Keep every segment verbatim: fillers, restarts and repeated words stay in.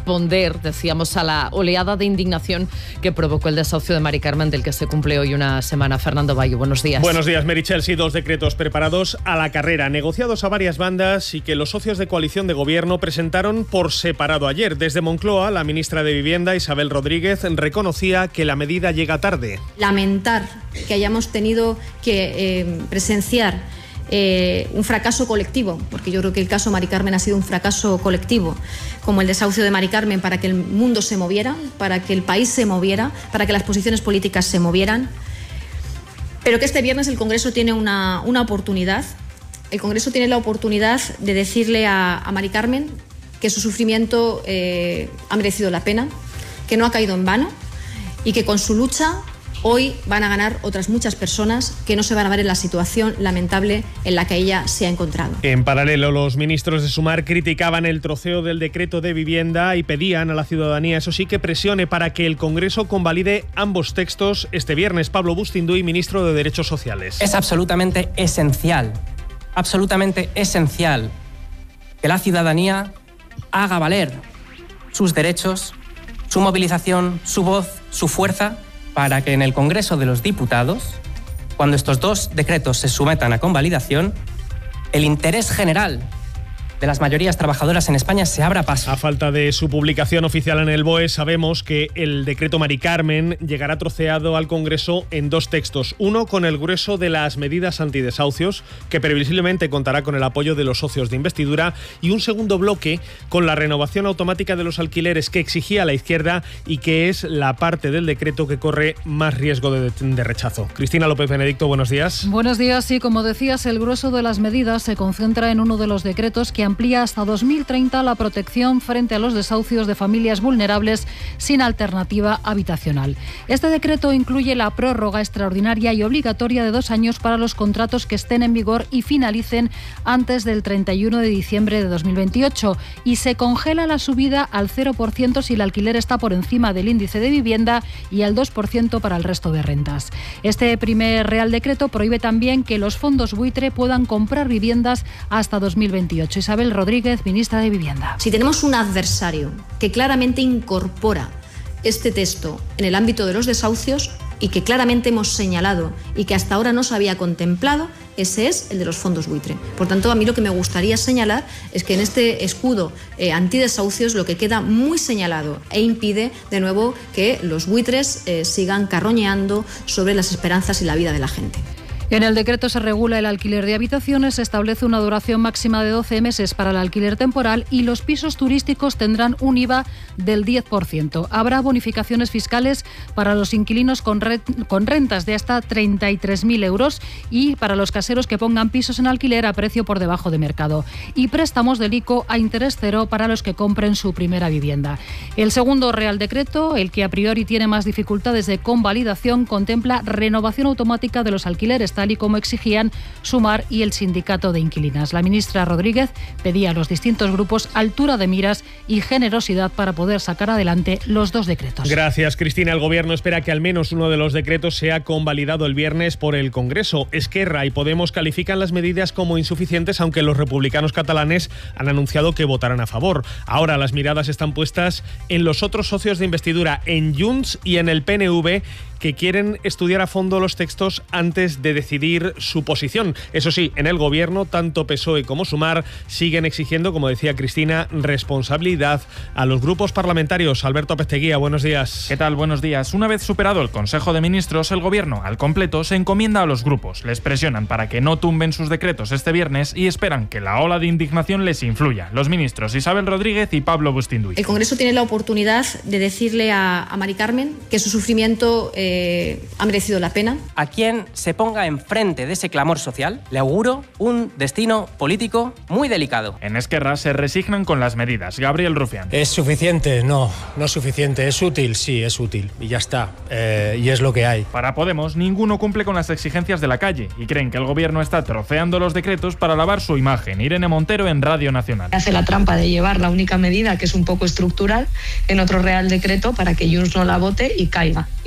responder, decíamos, a la oleada de indignación que provocó el desahucio de Mari Carmen, del que se cumple hoy una semana. Fernando Bayo, buenos días. Buenos días, Meritxell. Sí, dos decretos preparados a la carrera, negociados a varias bandas y que los socios de coalición de gobierno presentaron por separado ayer. Desde Moncloa, la ministra de Vivienda, Isabel Rodríguez, reconocía que la medida llega tarde. Lamentar que hayamos tenido que eh, presenciar Eh, un fracaso colectivo, porque yo creo que el caso Mari Carmen ha sido un fracaso colectivo, como el desahucio de Mari Carmen, para que el mundo se moviera, para que el país se moviera, para que las posiciones políticas se movieran, pero que este viernes el Congreso tiene una, una oportunidad. El Congreso tiene la oportunidad de decirle a, a Mari Carmen que su sufrimiento eh, ha merecido la pena, que no ha caído en vano y que con su lucha hoy van a ganar otras muchas personas que no se van a ver en la situación lamentable en la que ella se ha encontrado. En paralelo, los ministros de Sumar criticaban el troceo del decreto de vivienda y pedían a la ciudadanía, eso sí, que presione para que el Congreso convalide ambos textos este viernes. Pablo Bustinduy, ministro de Derechos Sociales. Es absolutamente esencial, absolutamente esencial que la ciudadanía haga valer sus derechos, su movilización, su voz, su fuerza, para que en el Congreso de los Diputados, cuando estos dos decretos se sometan a convalidación, el interés general de las mayorías trabajadoras en España se abra paso. A falta de su publicación oficial en el B O E, sabemos que el decreto Mari Carmen llegará troceado al Congreso en dos textos. Uno con el grueso de las medidas antidesahucios, que previsiblemente contará con el apoyo de los socios de investidura, y un segundo bloque con la renovación automática de los alquileres que exigía la izquierda y que es la parte del decreto que corre más riesgo de, de rechazo. Cristina López Benedicto, buenos días. Buenos días. Sí, como decías, el grueso de las medidas se concentra en uno de los decretos que amplía hasta dos mil treinta la protección frente a los desahucios de familias vulnerables sin alternativa habitacional. Este decreto incluye la prórroga extraordinaria y obligatoria de dos años para los contratos que estén en vigor y finalicen antes del treinta y uno de diciembre de dos mil veintiocho, y se congela la subida al cero por ciento si el alquiler está por encima del índice de vivienda y al dos por ciento para el resto de rentas. Este primer Real Decreto prohíbe también que los fondos buitre puedan comprar viviendas hasta dos mil veintiocho. Isabel Rodríguez, ministra de Vivienda. Si tenemos un adversario que claramente incorpora este texto en el ámbito de los desahucios y que claramente hemos señalado y que hasta ahora no se había contemplado, ese es el de los fondos buitre. Por tanto, a mí lo que me gustaría señalar es que en este escudo eh, antidesahucios lo que queda muy señalado e impide de nuevo que los buitres eh, sigan carroñeando sobre las esperanzas y la vida de la gente. En el decreto se regula el alquiler de habitaciones, se establece una duración máxima de doce meses para el alquiler temporal y los pisos turísticos tendrán un I V A del diez por ciento. Habrá bonificaciones fiscales para los inquilinos con, re- con rentas de hasta treinta y tres mil euros y para los caseros que pongan pisos en alquiler a precio por debajo de mercado. Y préstamos del ICO a interés cero para los que compren su primera vivienda. El segundo Real Decreto, el que a priori tiene más dificultades de convalidación, contempla renovación automática de los alquileres, tal y como exigían Sumar y el sindicato de inquilinas. La ministra Rodríguez pedía a los distintos grupos altura de miras y generosidad para poder sacar adelante los dos decretos. Gracias, Cristina. El Gobierno espera que al menos uno de los decretos sea convalidado el viernes por el Congreso. Esquerra y Podemos califican las medidas como insuficientes, aunque los republicanos catalanes han anunciado que votarán a favor. Ahora las miradas están puestas en los otros socios de investidura, en Junts y en el P N V, que quieren estudiar a fondo los textos antes de decidir su posición. Eso sí, en el Gobierno, tanto P S O E como Sumar siguen exigiendo, como decía Cristina, responsabilidad a los grupos parlamentarios. Alberto Pesteguía, buenos días. ¿Qué tal? Buenos días. Una vez superado el Consejo de Ministros, el Gobierno, al completo, se encomienda a los grupos. Les presionan para que no tumben sus decretos este viernes y esperan que la ola de indignación les influya. Los ministros Isabel Rodríguez y Pablo Bustinduy. El Congreso tiene la oportunidad de decirle a, a Mari Carmen que su sufrimiento eh, Eh, ha merecido la pena. A quien se ponga enfrente de ese clamor social, le auguro un destino político muy delicado. En Esquerra se resignan con las medidas. Gabriel Rufián. ¿Es suficiente? No, no es suficiente. ¿Es útil? Sí, es útil. Y ya está. Eh, y es lo que hay. Para Podemos, ninguno cumple con las exigencias de la calle y creen que el Gobierno está troceando los decretos para lavar su imagen. Irene Montero en Radio Nacional. Hace la trampa de llevar la única medida, que es un poco estructural, en otro Real Decreto para que Junts no la vote y caiga. Y ellos pueden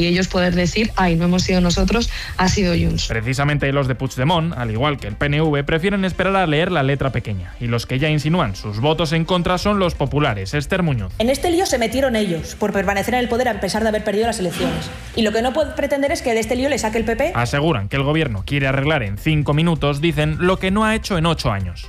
poder decir, ay, no hemos sido nosotros, ha sido Junts. Precisamente los de Puigdemont, al igual que el P N V, prefieren esperar a leer la letra pequeña. Y los que ya insinúan sus votos en contra son los populares. Esther Muñoz. En este lío se metieron ellos, por permanecer en el poder a pesar de haber perdido las elecciones. Y lo que no puede pretender es que de este lío le saque el P P. Aseguran que el gobierno quiere arreglar en cinco minutos, dicen, lo que no ha hecho en ocho años.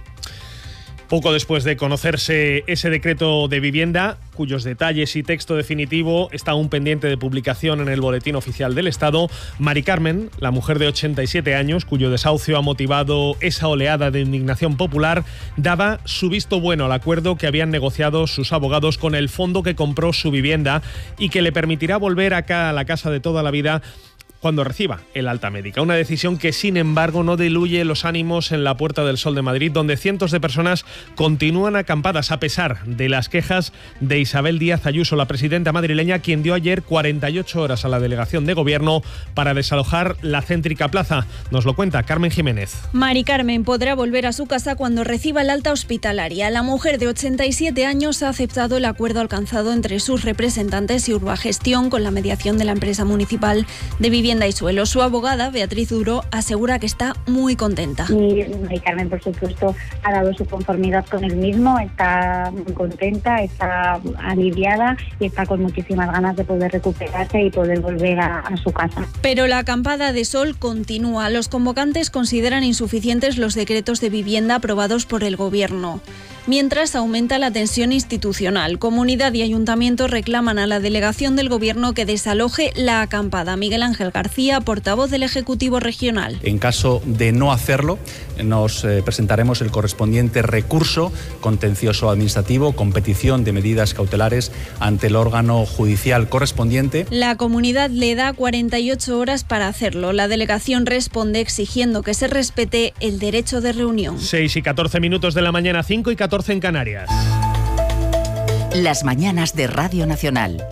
Poco después de conocerse ese decreto de vivienda, cuyos detalles y texto definitivo está aún pendiente de publicación en el Boletín Oficial del Estado, Mari Carmen, la mujer de ochenta y siete años, cuyo desahucio ha motivado esa oleada de indignación popular, daba su visto bueno al acuerdo que habían negociado sus abogados con el fondo que compró su vivienda y que le permitirá volver acá a la casa de toda la vida cuando reciba el alta médica. Una decisión que, sin embargo, no diluye los ánimos en la Puerta del Sol de Madrid, donde cientos de personas continúan acampadas a pesar de las quejas de Isabel Díaz Ayuso, la presidenta madrileña, quien dio ayer cuarenta y ocho horas a la delegación de gobierno para desalojar la céntrica plaza. Nos lo cuenta Carmen Jiménez. Mari Carmen podrá volver a su casa cuando reciba el alta hospitalaria. La mujer de ochenta y siete años ha aceptado el acuerdo alcanzado entre sus representantes y Urbagestión con la mediación de la empresa municipal de vivienda y suelo. Su abogada, Beatriz Duro, asegura que está muy contenta. Y Mari Carmen, por supuesto, ha dado su conformidad con el mismo, está muy contenta, está aliviada y está con muchísimas ganas de poder recuperarse y poder volver a, a su casa. Pero la acampada de sol continúa. Los convocantes consideran insuficientes los decretos de vivienda aprobados por el Gobierno. Mientras aumenta la tensión institucional, Comunidad y Ayuntamiento reclaman a la delegación del Gobierno que desaloje la acampada. Miguel Ángel García, portavoz del Ejecutivo Regional. En caso de no hacerlo, nos eh, presentaremos el correspondiente recurso contencioso administrativo con petición de medidas cautelares ante el órgano judicial correspondiente. La comunidad le da cuarenta y ocho horas para hacerlo. La delegación responde exigiendo que se respete el derecho de reunión. seis y catorce minutos de la mañana, cinco y catorce en Canarias. Las mañanas de Radio Nacional.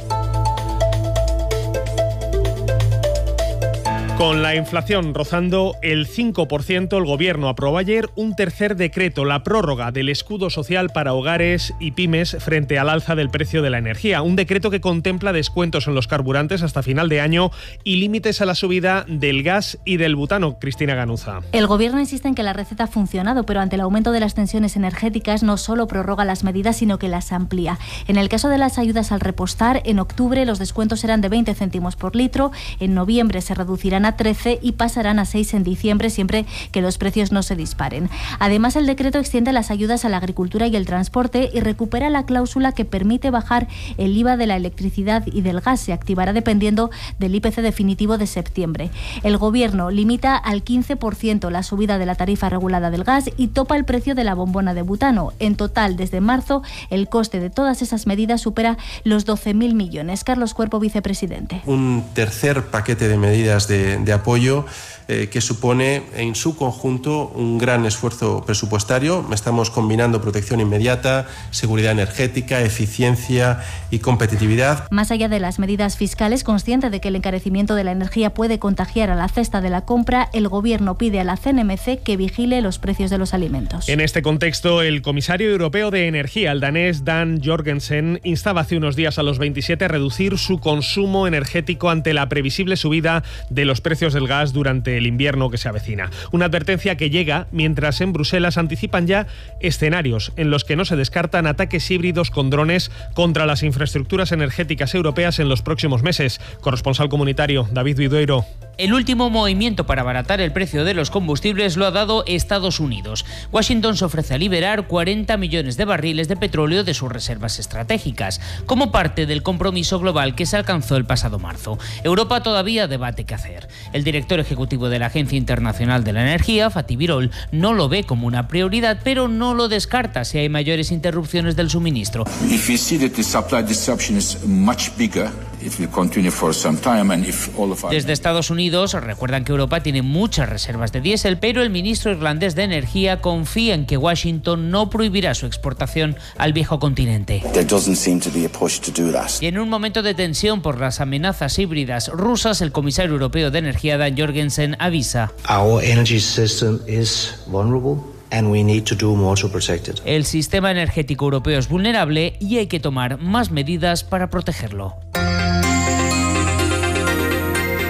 Con la inflación rozando el cinco por ciento, el Gobierno aprobó ayer un tercer decreto, la prórroga del escudo social para hogares y pymes frente al alza del precio de la energía. Un decreto que contempla descuentos en los carburantes hasta final de año y límites a la subida del gas y del butano. Cristina Ganuza. El Gobierno insiste en que la receta ha funcionado, pero ante el aumento de las tensiones energéticas no solo prorroga las medidas, sino que las amplía. En el caso de las ayudas al repostar, en octubre los descuentos eran de veinte céntimos por litro, en noviembre se reducirán a trece y pasarán a seis en diciembre, siempre que los precios no se disparen. Además, el decreto extiende las ayudas a la agricultura y el transporte y recupera la cláusula que permite bajar el I V A de la electricidad y del gas. Se activará dependiendo del I P C definitivo de septiembre. El Gobierno limita al quince por ciento la subida de la tarifa regulada del gas y topa el precio de la bombona de butano. En total, desde marzo, el coste de todas esas medidas supera los doce mil millones. Carlos Cuerpo, vicepresidente. Un tercer paquete de medidas de, de apoyo eh, que supone en su conjunto un gran esfuerzo presupuestario. Estamos combinando protección inmediata, seguridad energética, eficiencia y competitividad. Más allá de las medidas fiscales, consciente de que el encarecimiento de la energía puede contagiar a la cesta de la compra, el Gobierno pide a la C N M C que vigile los precios de los alimentos. En este contexto, el comisario europeo de energía, el danés Dan Jorgensen, instaba hace unos días a los veintisiete a reducir su consumo energético ante la previsible subida de los precios del gas durante el invierno que se avecina. Una advertencia que llega mientras en Bruselas anticipan ya escenarios en los que no se descartan ataques híbridos con drones contra las infraestructuras energéticas europeas en los próximos meses. Corresponsal comunitario, David Vidueiro. El último movimiento para abaratar el precio de los combustibles lo ha dado Estados Unidos. Washington se ofrece a liberar cuarenta millones de barriles de petróleo de sus reservas estratégicas, como parte del compromiso global que se alcanzó el pasado marzo. Europa todavía debate qué hacer. El director ejecutivo de la Agencia Internacional de la Energía, Fatih Birol, no lo ve como una prioridad, pero no lo descarta si hay mayores interrupciones del suministro. If we see that the supply disruption is much bigger, it will continue for some time, and if all of our... Desde Estados Unidos recuerdan que Europa tiene muchas reservas de diésel, pero el ministro irlandés de Energía confía en que Washington no prohibirá su exportación al viejo continente. There doesn't seem to be a push to do that. Y en un momento de tensión por las amenazas híbridas rusas, el comisario europeo de Energía, Dan Jorgensen, avisa: Our energy system is vulnerable. And we need to do more to protect it. El sistema energético europeo es vulnerable y hay que tomar más medidas para protegerlo.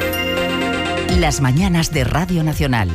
Las mañanas de Radio Nacional.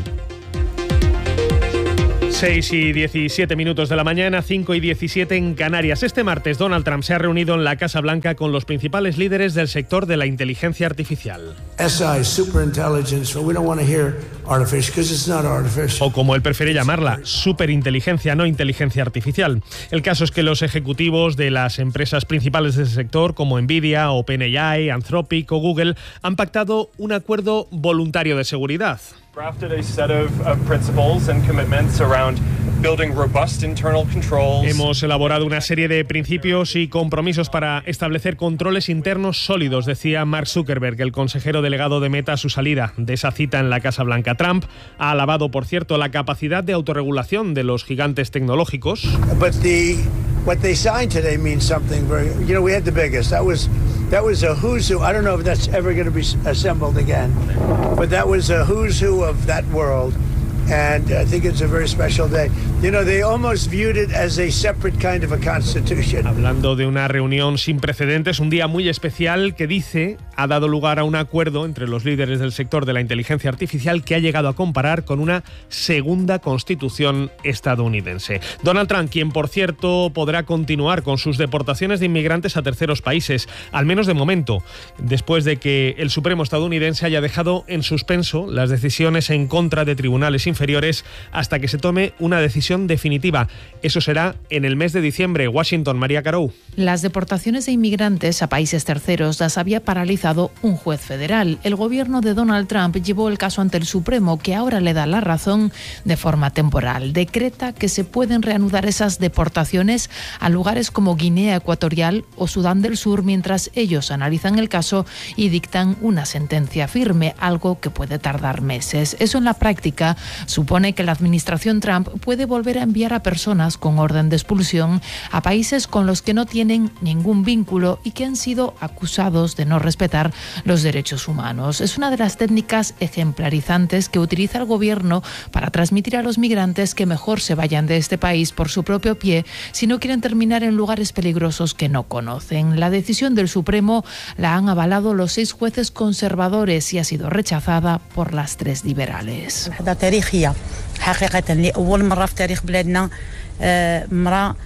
seis y diecisiete minutos de la mañana, cinco y diecisiete en Canarias. Este martes Donald Trump se ha reunido en la Casa Blanca con los principales líderes del sector de la inteligencia artificial. S I, superintelligence, we don't want to hear artificial because it's not artificial. O como él prefiere llamarla, superinteligencia, no inteligencia artificial. El caso es que los ejecutivos de las empresas principales del sector, como Nvidia, OpenAI, Anthropic o Google, han pactado un acuerdo voluntario de seguridad. Drafted a set of, of principles and commitments around building robust internal controls. Hemos elaborado una serie de principios y compromisos para establecer controles internos sólidos, decía Mark Zuckerberg, el consejero delegado de Meta, a su salida de esa cita en la Casa Blanca. Trump ha alabado, por cierto, la capacidad de autorregulación de los gigantes tecnológicos. But the what they signed today means something very. You know, we had the biggest. That was that was a who's who. I don't know if that's ever going to be assembled again, but that was a who's who of that world. And I think it's a very special day. You know, they almost viewed it as a separate kind of a constitution. Hablando de una reunión sin precedentes, un día muy especial que dice ha dado lugar a un acuerdo entre los líderes del sector de la inteligencia artificial que ha llegado a comparar con una segunda constitución estadounidense. Donald Trump, quien por cierto podrá continuar con sus deportaciones de inmigrantes a terceros países, al menos de momento, después de que el Supremo estadounidense haya dejado en suspenso las decisiones en contra de tribunales inferiores hasta que se tome una decisión definitiva. Eso será en el mes de diciembre. Washington, María Carou. Las deportaciones de inmigrantes a países terceros las había paralizado un juez federal. El gobierno de Donald Trump llevó el caso ante el Supremo, que ahora le da la razón de forma temporal. Decreta que se pueden reanudar esas deportaciones a lugares como Guinea Ecuatorial o Sudán del Sur mientras ellos analizan el caso y dictan una sentencia firme, algo que puede tardar meses. Eso en la práctica supone que la administración Trump puede volver a enviar a personas con orden de expulsión a países con los que no tienen ningún vínculo y que han sido acusados de no respetar los derechos humanos. Es una de las técnicas ejemplarizantes que utiliza el gobierno para transmitir a los migrantes que mejor se vayan de este país por su propio pie si no quieren terminar en lugares peligrosos que no conocen. La decisión del Supremo la han avalado los seis jueces conservadores y ha sido rechazada por las tres liberales. تاريخية حقيقة لأول مرة في تاريخ بلادنا امرأة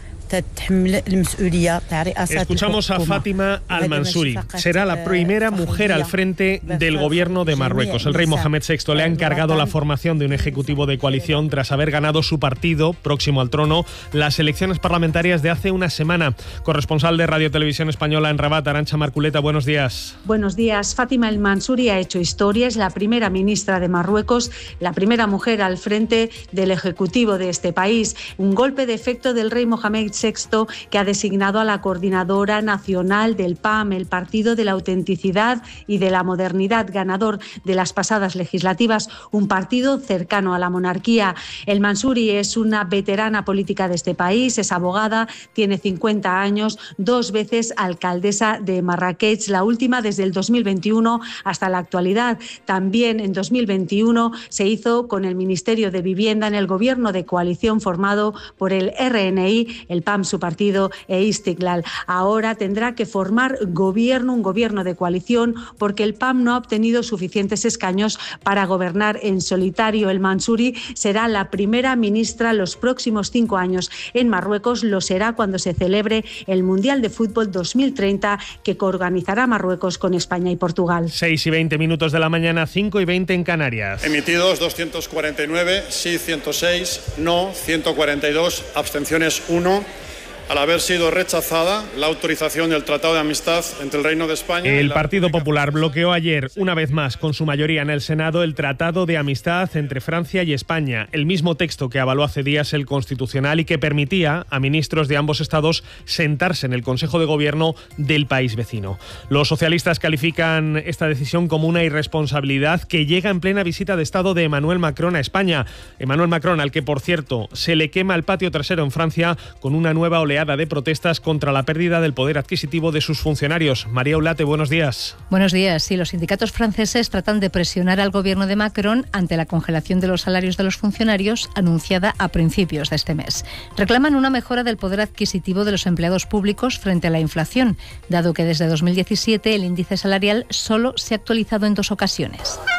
Escuchamos a Fátima Al-Mansuri. Será la primera mujer al frente del gobierno de Marruecos. El rey Mohamed sexto le ha encargado la formación de un ejecutivo de coalición tras haber ganado su partido, próximo al trono, las elecciones parlamentarias de hace una semana. Corresponsal de Radio Televisión Española en Rabat, Arantxa Marculeta, buenos días. Buenos días. Fátima Al-Mansuri ha hecho historia, es la primera ministra de Marruecos, la primera mujer al frente del ejecutivo de este país. Un golpe de efecto del rey Mohamed sexto, que ha designado a la coordinadora nacional del P A M, el Partido de la Autenticidad y de la Modernidad, ganador de las pasadas legislativas, un partido cercano a la monarquía. El Mansuri es una veterana política de este país, es abogada, tiene cincuenta años, dos veces alcaldesa de Marrakech, la última desde el dos mil veintiuno hasta la actualidad. También en dos mil veintiuno se hizo con el Ministerio de Vivienda en el gobierno de coalición formado por el R N I, el P A M, su partido, e Istiklal. Ahora tendrá que formar gobierno, un gobierno de coalición, porque el P A M no ha obtenido suficientes escaños para gobernar en solitario. El Mansuri será la primera ministra los próximos cinco años en Marruecos. Lo será cuando se celebre el Mundial de Fútbol dos mil treinta, que coorganizará Marruecos con España y Portugal. seis y veinte minutos de la mañana, cinco y veinte en Canarias. Emitidos doscientos cuarenta y nueve, sí ciento seis, no ciento cuarenta y dos, abstenciones uno. Al haber sido rechazada la autorización del Tratado de Amistad entre el Reino de España... El Partido Popular bloqueó ayer, una vez más, con su mayoría en el Senado, el Tratado de Amistad entre Francia y España, el mismo texto que avaló hace días el Constitucional y que permitía a ministros de ambos estados sentarse en el Consejo de Gobierno del país vecino. Los socialistas califican esta decisión como una irresponsabilidad que llega en plena visita de Estado de Emmanuel Macron a España. Emmanuel Macron, al que, por cierto, se le quema el patio trasero en Francia con una nueva oleada de protestas contra la pérdida del poder adquisitivo de sus funcionarios. María Ulate, buenos días. Buenos días. Sí, los sindicatos franceses tratan de presionar al gobierno de Macron ante la congelación de los salarios de los funcionarios anunciada a principios de este mes. Reclaman una mejora del poder adquisitivo de los empleados públicos frente a la inflación, dado que desde dos mil diecisiete el índice salarial solo se ha actualizado en dos ocasiones.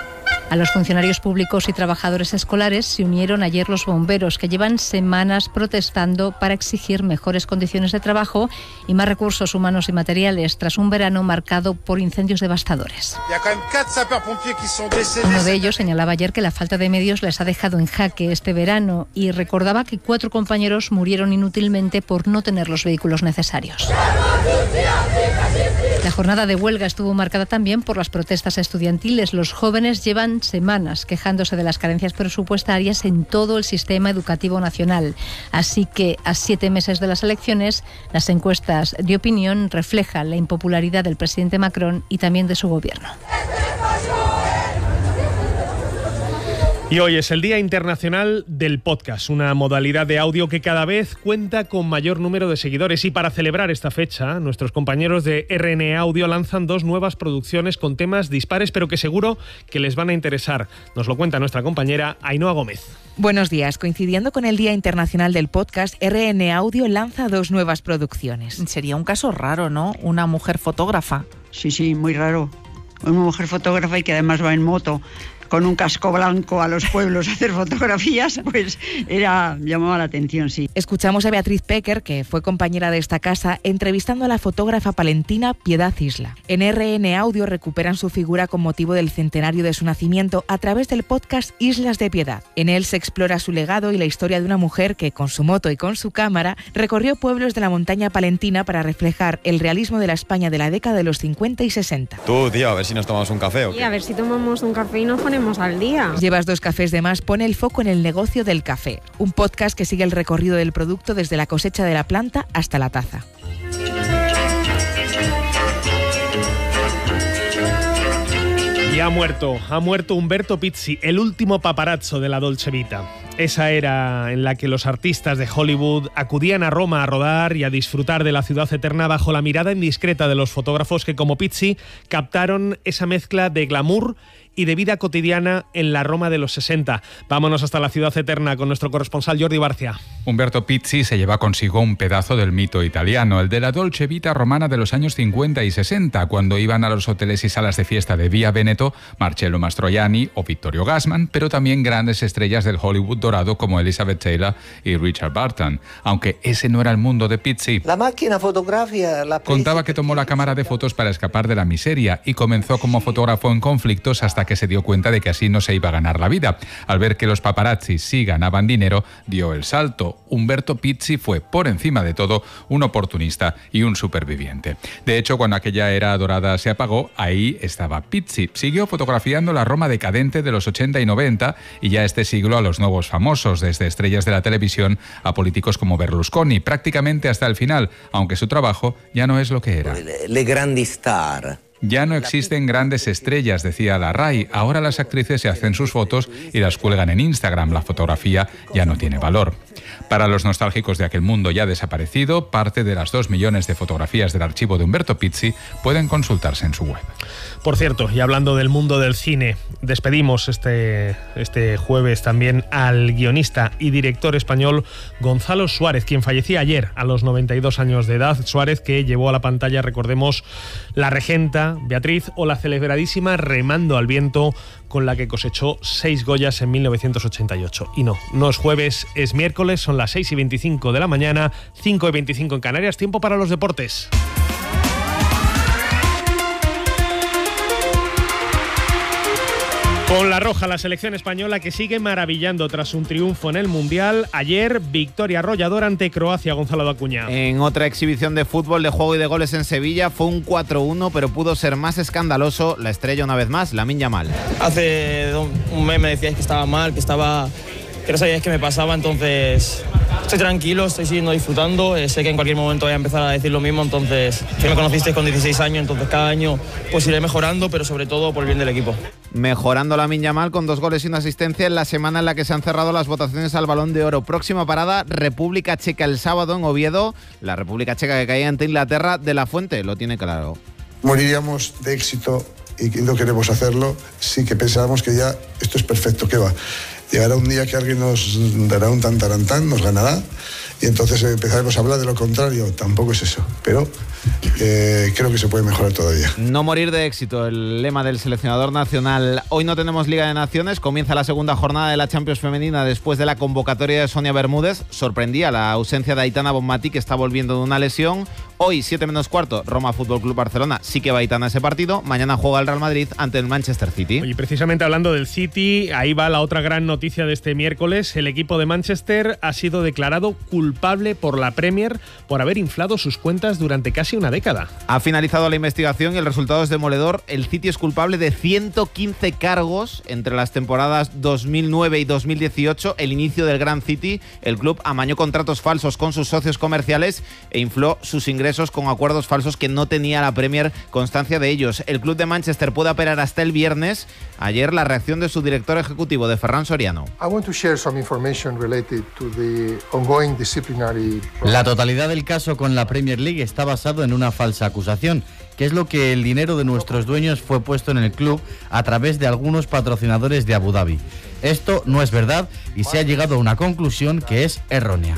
A los funcionarios públicos y trabajadores escolares se unieron ayer los bomberos, que llevan semanas protestando para exigir mejores condiciones de trabajo y más recursos humanos y materiales tras un verano marcado por incendios devastadores. Uno de ellos señalaba ayer que la falta de medios les ha dejado en jaque este verano y recordaba que cuatro compañeros murieron inútilmente por no tener los vehículos necesarios. La jornada de huelga estuvo marcada también por las protestas estudiantiles. Los jóvenes llevan semanas quejándose de las carencias presupuestarias en todo el sistema educativo nacional. Así que, a siete meses de las elecciones, las encuestas de opinión reflejan la impopularidad del presidente Macron y también de su gobierno. Y hoy es el Día Internacional del Podcast, una modalidad de audio que cada vez cuenta con mayor número de seguidores. Y para celebrar esta fecha, nuestros compañeros de R N A Audio lanzan dos nuevas producciones con temas dispares, pero que seguro que les van a interesar. Nos lo cuenta nuestra compañera Ainhoa Gómez. Buenos días. Coincidiendo con el Día Internacional del Podcast, R N A Audio lanza dos nuevas producciones. Sería un caso raro, ¿no? Una mujer fotógrafa. Sí, sí, muy raro. Una mujer fotógrafa y que además va en moto, con un casco blanco a los pueblos a hacer fotografías, pues era llamaba la atención, sí. Escuchamos a Beatriz Pecker, que fue compañera de esta casa, entrevistando a la fotógrafa palentina Piedad Isla. En R N Audio recuperan su figura con motivo del centenario de su nacimiento a través del podcast Islas de Piedad. En él se explora su legado y la historia de una mujer que, con su moto y con su cámara, recorrió pueblos de la montaña palentina para reflejar el realismo de la España de la década de los cincuenta y sesenta. Tú, tío, a ver si nos tomamos un café o qué. Sí, a ver si tomamos un café y nos ponemos al día. Llevas dos cafés de más pone el foco en el negocio del café, un podcast que sigue el recorrido del producto desde la cosecha de la planta hasta la taza. Y ha muerto, ha muerto Umberto Pizzi, el último paparazzo de la Dolce Vita. Esa era en la que los artistas de Hollywood acudían a Roma a rodar y a disfrutar de la ciudad eterna bajo la mirada indiscreta de los fotógrafos que, como Pizzi, captaron esa mezcla de glamour y de vida cotidiana en la Roma de los sesenta. Vámonos hasta la ciudad eterna con nuestro corresponsal Jordi Barcia. Umberto Pizzi se lleva consigo un pedazo del mito italiano, el de la Dolce Vita romana de los años cincuenta y sesenta, cuando iban a los hoteles y salas de fiesta de Via Veneto Marcello Mastroianni o Vittorio Gassman, pero también grandes estrellas del Hollywood dorado como Elizabeth Taylor y Richard Burton. Aunque ese no era el mundo de Pizzi. La máquina fotográfica... La Contaba que tomó la cámara de fotos para escapar de la miseria y comenzó como fotógrafo en conflictos hasta que se dio cuenta de que así no se iba a ganar la vida. Al ver que los paparazzi sí ganaban dinero, dio el salto. Umberto Pizzi fue, por encima de todo, un oportunista y un superviviente. De hecho, cuando aquella era dorada se apagó, ahí estaba Pizzi. Siguió fotografiando la Roma decadente de los ochenta y noventa y ya este siglo a los nuevos famosos, desde estrellas de la televisión a políticos como Berlusconi, prácticamente hasta el final, aunque su trabajo ya no es lo que era. Le grandi star. Ya no existen grandes estrellas, decía la RAI. Ahora las actrices se hacen sus fotos y las cuelgan en Instagram. La fotografía ya no tiene valor. Para los nostálgicos de aquel mundo ya desaparecido, parte de las dos millones de fotografías del archivo de Umberto Pizzi pueden consultarse en su web. Por cierto, y hablando del mundo del cine, despedimos este, este jueves también al guionista y director español Gonzalo Suárez, quien fallecía ayer a los noventa y dos años de edad. Suárez, que llevó a la pantalla, recordemos, La Regenta, Beatriz o la celebradísima Remando al viento, con la que cosechó seis Goyas en mil novecientos ochenta y ocho. Y no, no es jueves, es miércoles, son las seis y veinticinco de la mañana, cinco y veinticinco en Canarias, tiempo para los deportes. Con la roja, la selección española que sigue maravillando tras un triunfo en el Mundial. Ayer, victoria arrolladora ante Croacia, Gonzalo de Acuña. En otra exhibición de fútbol, de juego y de goles en Sevilla, fue un cuatro uno, pero pudo ser más escandaloso la estrella una vez más, Lamine Yamal. Hace un mes me decíais que estaba mal, que estaba... que no sabíais qué me pasaba, entonces estoy tranquilo, estoy siguiendo disfrutando, eh, sé que en cualquier momento voy a empezar a decir lo mismo, entonces que me conocisteis con dieciséis años, entonces cada año pues iré mejorando, pero sobre todo por el bien del equipo. Mejorando Lamine Yamal con dos goles y una asistencia en la semana en la que se han cerrado las votaciones al Balón de Oro. Próxima parada, República Checa el sábado en Oviedo, la República Checa que caía ante Inglaterra. De la Fuente lo tiene claro. Moriríamos de éxito y no queremos hacerlo, sí que pensábamos que ya esto es perfecto, ¿qué va? Llegará un día que alguien nos dará un tantarantán, nos ganará y entonces empezaremos a hablar de lo contrario. Tampoco es eso, pero eh, creo que se puede mejorar todavía. No morir de éxito, el lema del seleccionador nacional. Hoy no tenemos Liga de Naciones, comienza la segunda jornada de la Champions femenina después de la convocatoria de Sonia Bermúdez. Sorprendía la ausencia de Aitana Bonmatí, que está volviendo de una lesión. Hoy, siete menos cuarto, Roma Fútbol Club Barcelona. Sí que va Aitana ese partido. Mañana juega el Real Madrid ante el Manchester City. Y precisamente hablando del City, ahí va la otra gran noticia de este miércoles. El equipo de Manchester ha sido declarado culpable por la Premier por haber inflado sus cuentas durante casi una década. Ha finalizado la investigación y el resultado es demoledor. El City es culpable de ciento quince cargos entre las temporadas dos mil nueve y dos mil dieciocho, el inicio del Gran City. El club amañó contratos falsos con sus socios comerciales e infló sus ingresos con acuerdos falsos que no tenía la Premier constancia de ellos. El club de Manchester puede apelar hasta el viernes. Ayer la reacción de su director ejecutivo, de Ferran Soriano. La totalidad del caso con la Premier League está basado en una falsa acusación, que es lo que el dinero de nuestros dueños fue puesto en el club a través de algunos patrocinadores de Abu Dhabi. Esto no es verdad y se ha llegado a una conclusión que es errónea.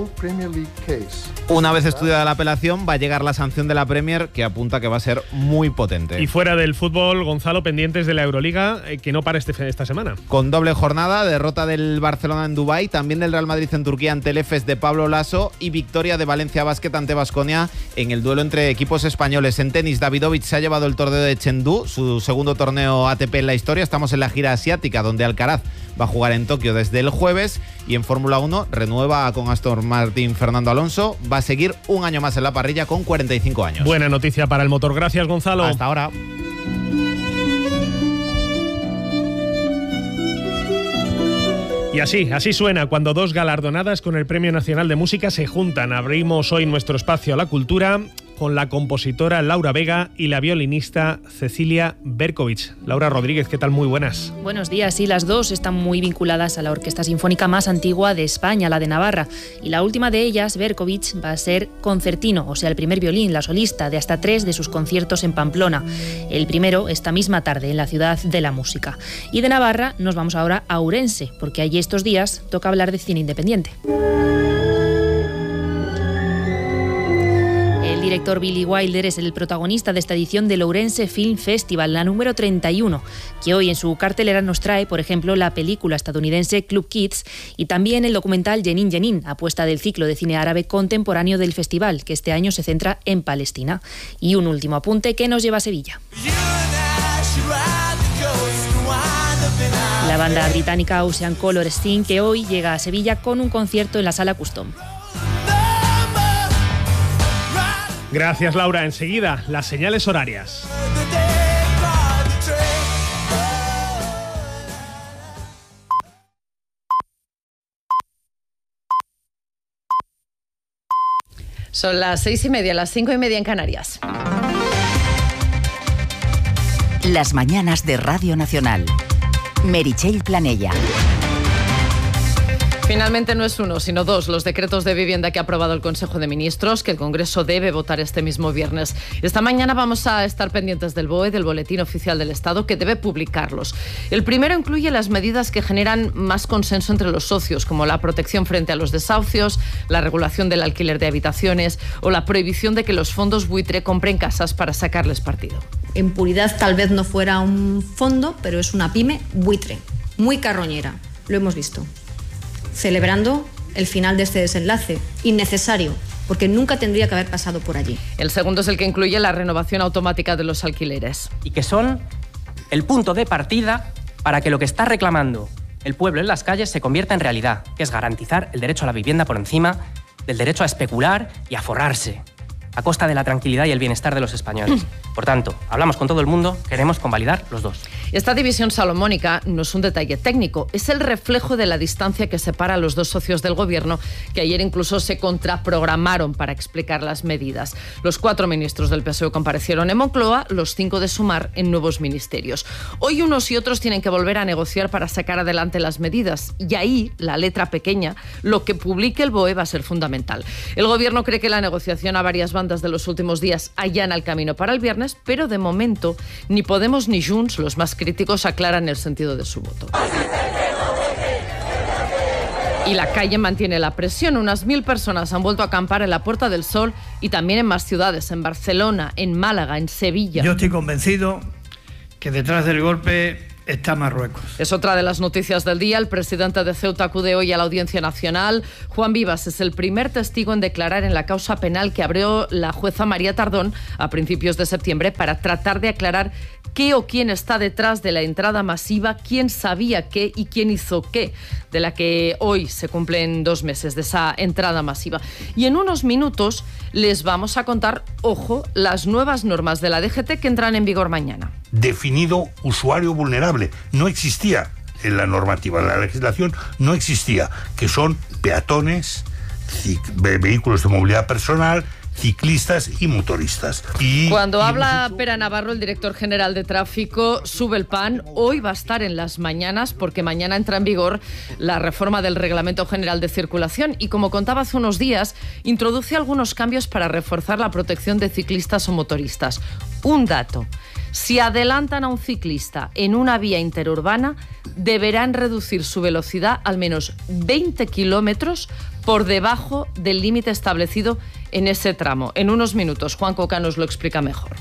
Una vez estudiada la apelación, va a llegar la sanción de la Premier, que apunta que va a ser muy potente. Y fuera del fútbol, Gonzalo, pendientes de la Euroliga, eh, que no para este, esta semana. Con doble jornada, derrota del Barcelona en Dubái, también del Real Madrid en Turquía ante el Efes de Pablo Laso y victoria de Valencia Basket ante Baskonia en el duelo entre equipos españoles. En tenis, Davidovich se ha llevado el torneo de Chengdu, su segundo torneo A T P en la historia. Estamos en la gira asiática, donde Alcaraz va a jugar en Tokio desde el jueves. Y en Fórmula uno renueva con Aston Martin Fernando Alonso. Va a seguir un año más en la parrilla con cuarenta y cinco años. Buena noticia para el motor. Gracias, Gonzalo. Hasta ahora. Y así, así suena cuando dos galardonadas con el Premio Nacional de Música se juntan. Abrimos hoy nuestro espacio a la cultura con la compositora Laura Vega y la violinista Cecilia Berkovich. Laura Rodríguez, ¿qué tal? Muy buenas. Buenos días. Sí, las dos están muy vinculadas a la orquesta sinfónica más antigua de España, la de Navarra. Y la última de ellas, Berkovich, va a ser concertino, o sea, el primer violín, la solista de hasta tres de sus conciertos en Pamplona. El primero esta misma tarde en la Ciudad de la Música. Y de Navarra nos vamos ahora a Ourense, porque allí estos días toca hablar de cine independiente. El director Billy Wilder es el protagonista de esta edición del Ourense Film Festival, la número treinta y uno, que hoy en su cartelera nos trae, por ejemplo, la película estadounidense Club Kids y también el documental Jenin Jenin, apuesta del ciclo de cine árabe contemporáneo del festival, que este año se centra en Palestina. Y un último apunte que nos lleva a Sevilla. La banda británica Ocean Color Sting, que hoy llega a Sevilla con un concierto en la Sala Custom. Gracias, Laura. Enseguida, las señales horarias. Son las seis y media, las cinco y media en Canarias. Las mañanas de Radio Nacional. Meritxell Planella. Finalmente no es uno, sino dos los decretos de vivienda que ha aprobado el Consejo de Ministros, que el Congreso debe votar este mismo viernes. Esta mañana vamos a estar pendientes del B O E, del Boletín Oficial del Estado, que debe publicarlos. El primero incluye las medidas que generan más consenso entre los socios, como la protección frente a los desahucios, la regulación del alquiler de habitaciones o la prohibición de que los fondos buitre compren casas para sacarles partido. En puridad tal vez no fuera un fondo, pero es una pyme buitre, muy carroñera, lo hemos visto. Celebrando el final de este desenlace, innecesario, porque nunca tendría que haber pasado por allí. El segundo es el que incluye la renovación automática de los alquileres. Y que son el punto de partida para que lo que está reclamando el pueblo en las calles se convierta en realidad, que es garantizar el derecho a la vivienda por encima del derecho a especular y a forrarse, a costa de la tranquilidad y el bienestar de los españoles. Por tanto, hablamos con todo el mundo, queremos convalidar los dos. Esta división salomónica no es un detalle técnico, es el reflejo de la distancia que separa a los dos socios del Gobierno, que ayer incluso se contraprogramaron para explicar las medidas. Los cuatro ministros del P S O E comparecieron en Moncloa, los cinco de Sumar en nuevos ministerios. Hoy unos y otros tienen que volver a negociar para sacar adelante las medidas, y ahí, la letra pequeña, lo que publique el B O E va a ser fundamental. El Gobierno cree que la negociación a varias bandas de los últimos días allana el camino para el viernes, pero de momento ni Podemos ni Junts, los más críticos, aclaran el sentido de su voto. Y la calle mantiene la presión. Unas mil personas han vuelto a acampar en la Puerta del Sol y también en más ciudades, en Barcelona, en Málaga, en Sevilla. Yo estoy convencido que detrás del golpe está Marruecos. Es otra de las noticias del día. El presidente de Ceuta acude hoy a la Audiencia Nacional. Juan Vivas es el primer testigo en declarar en la causa penal que abrió la jueza María Tardón a principios de septiembre para tratar de aclarar qué o quién está detrás de la entrada masiva, quién sabía qué y quién hizo qué, de la que hoy se cumplen dos meses de esa entrada masiva. Y en unos minutos les vamos a contar, ojo, las nuevas normas de la D G T que entran en vigor mañana. Definido usuario vulnerable. No existía en la normativa, en la legislación no existía, que son peatones, vehículos de movilidad personal, ciclistas y motoristas. Y, Cuando y habla hecho... Pera Navarro, el director general de tráfico, sube el pan. Hoy va a estar en las mañanas porque mañana entra en vigor la reforma del Reglamento General de Circulación y, como contaba hace unos días, introduce algunos cambios para reforzar la protección de ciclistas o motoristas. Un dato: si adelantan a un ciclista en una vía interurbana, deberán reducir su velocidad al menos veinte kilómetros por debajo del límite establecido en ese tramo. En unos minutos, Juan Coca nos lo explica mejor.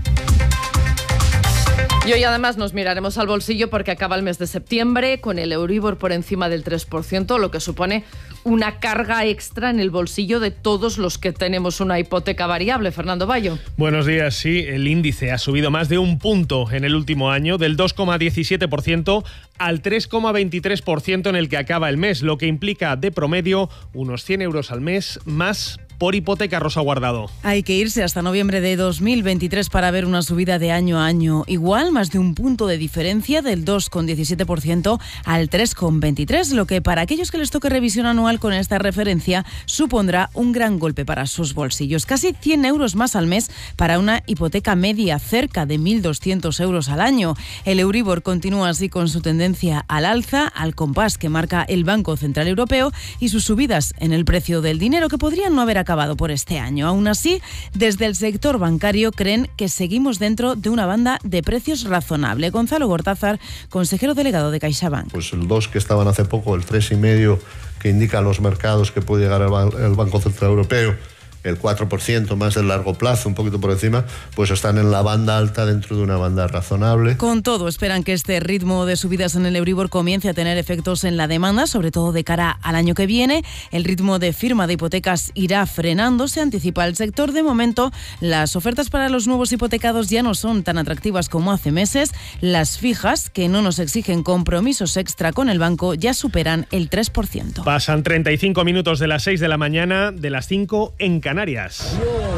Y hoy además nos miraremos al bolsillo porque acaba el mes de septiembre con el Euribor por encima del tres por ciento, lo que supone una carga extra en el bolsillo de todos los que tenemos una hipoteca variable. Fernando Bayo. Buenos días. Sí, el índice ha subido más de un punto en el último año, del dos coma diecisiete por ciento al tres coma veintitrés por ciento en el que acaba el mes, lo que implica de promedio unos cien euros al mes más por hipoteca. Rosa Guardado. Hay que irse hasta noviembre de dos mil veintitrés para ver una subida de año a año. Igual, más de un punto de diferencia, del dos coma diecisiete por ciento al tres coma veintitrés por ciento, lo que para aquellos que les toque revisión anual con esta referencia supondrá un gran golpe para sus bolsillos. Casi cien euros más al mes para una hipoteca media, cerca de mil doscientos euros al año. El Euribor continúa así con su tendencia al alza, al compás que marca el Banco Central Europeo, y sus subidas en el precio del dinero que podrían no haber acabado por este año. Aún así, desde el sector bancario creen que seguimos dentro de una banda de precios razonable. Gonzalo Gortázar, consejero delegado de CaixaBank. Pues el dos que estaban hace poco, el tres coma cinco que indican los mercados que puede llegar el Banco Central Europeo, el cuatro por ciento más del largo plazo, un poquito por encima, pues están en la banda alta dentro de una banda razonable. Con todo, esperan que este ritmo de subidas en el Euribor comience a tener efectos en la demanda, sobre todo de cara al año que viene. El ritmo de firma de hipotecas irá frenando, se anticipa el sector. De momento, las ofertas para los nuevos hipotecados ya no son tan atractivas como hace meses. Las fijas, que no nos exigen compromisos extra con el banco, ya superan el tres por ciento. Pasan treinta y cinco minutos de las seis de la mañana, de las cinco en Canarias. Canarias.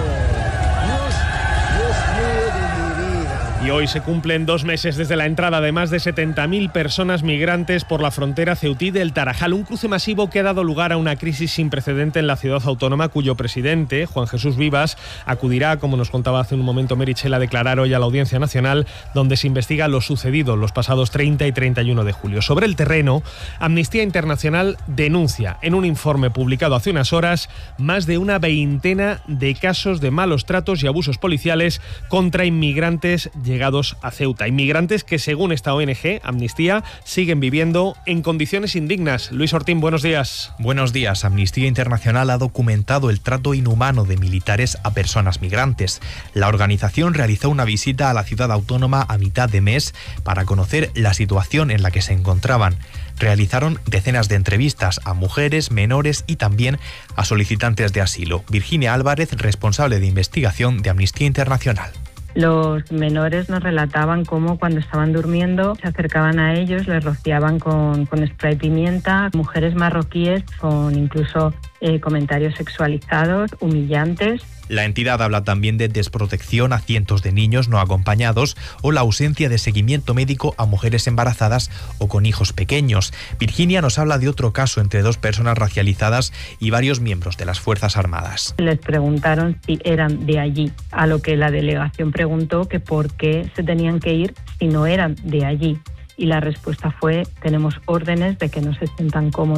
Y hoy se cumplen dos meses desde la entrada de más de setenta mil personas migrantes por la frontera ceutí del Tarajal, un cruce masivo que ha dado lugar a una crisis sin precedente en la ciudad autónoma, cuyo presidente, Juan Jesús Vivas, acudirá, como nos contaba hace un momento Meritxell, a declarar hoy a la Audiencia Nacional, donde se investiga lo sucedido los pasados treinta y treinta y uno de julio. Sobre el terreno, Amnistía Internacional denuncia en un informe publicado hace unas horas más de una veintena de casos de malos tratos y abusos policiales contra inmigrantes llegados a Ceuta. Inmigrantes que, según esta O N G, Amnistía, siguen viviendo en condiciones indignas. Luis Ortín, buenos días. Buenos días. Amnistía Internacional ha documentado el trato inhumano de militares a personas migrantes. La organización realizó una visita a la ciudad autónoma a mitad de mes para conocer la situación en la que se encontraban. Realizaron decenas de entrevistas a mujeres, menores y también a solicitantes de asilo. Virginia Álvarez, responsable de investigación de Amnistía Internacional. Los menores nos relataban cómo cuando estaban durmiendo se acercaban a ellos, les rociaban con, con spray pimienta, mujeres marroquíes con incluso eh, comentarios sexualizados, humillantes. La entidad habla también de desprotección a cientos de niños no acompañados o la ausencia de seguimiento médico a mujeres embarazadas o con hijos pequeños. Virginia nos habla de otro caso entre dos personas racializadas y varios miembros de las Fuerzas Armadas. Les preguntaron si eran de allí, a lo que la delegación preguntó que por qué se tenían que ir si no eran de allí. Y la respuesta fue: tenemos órdenes de que no se sientan cómodos.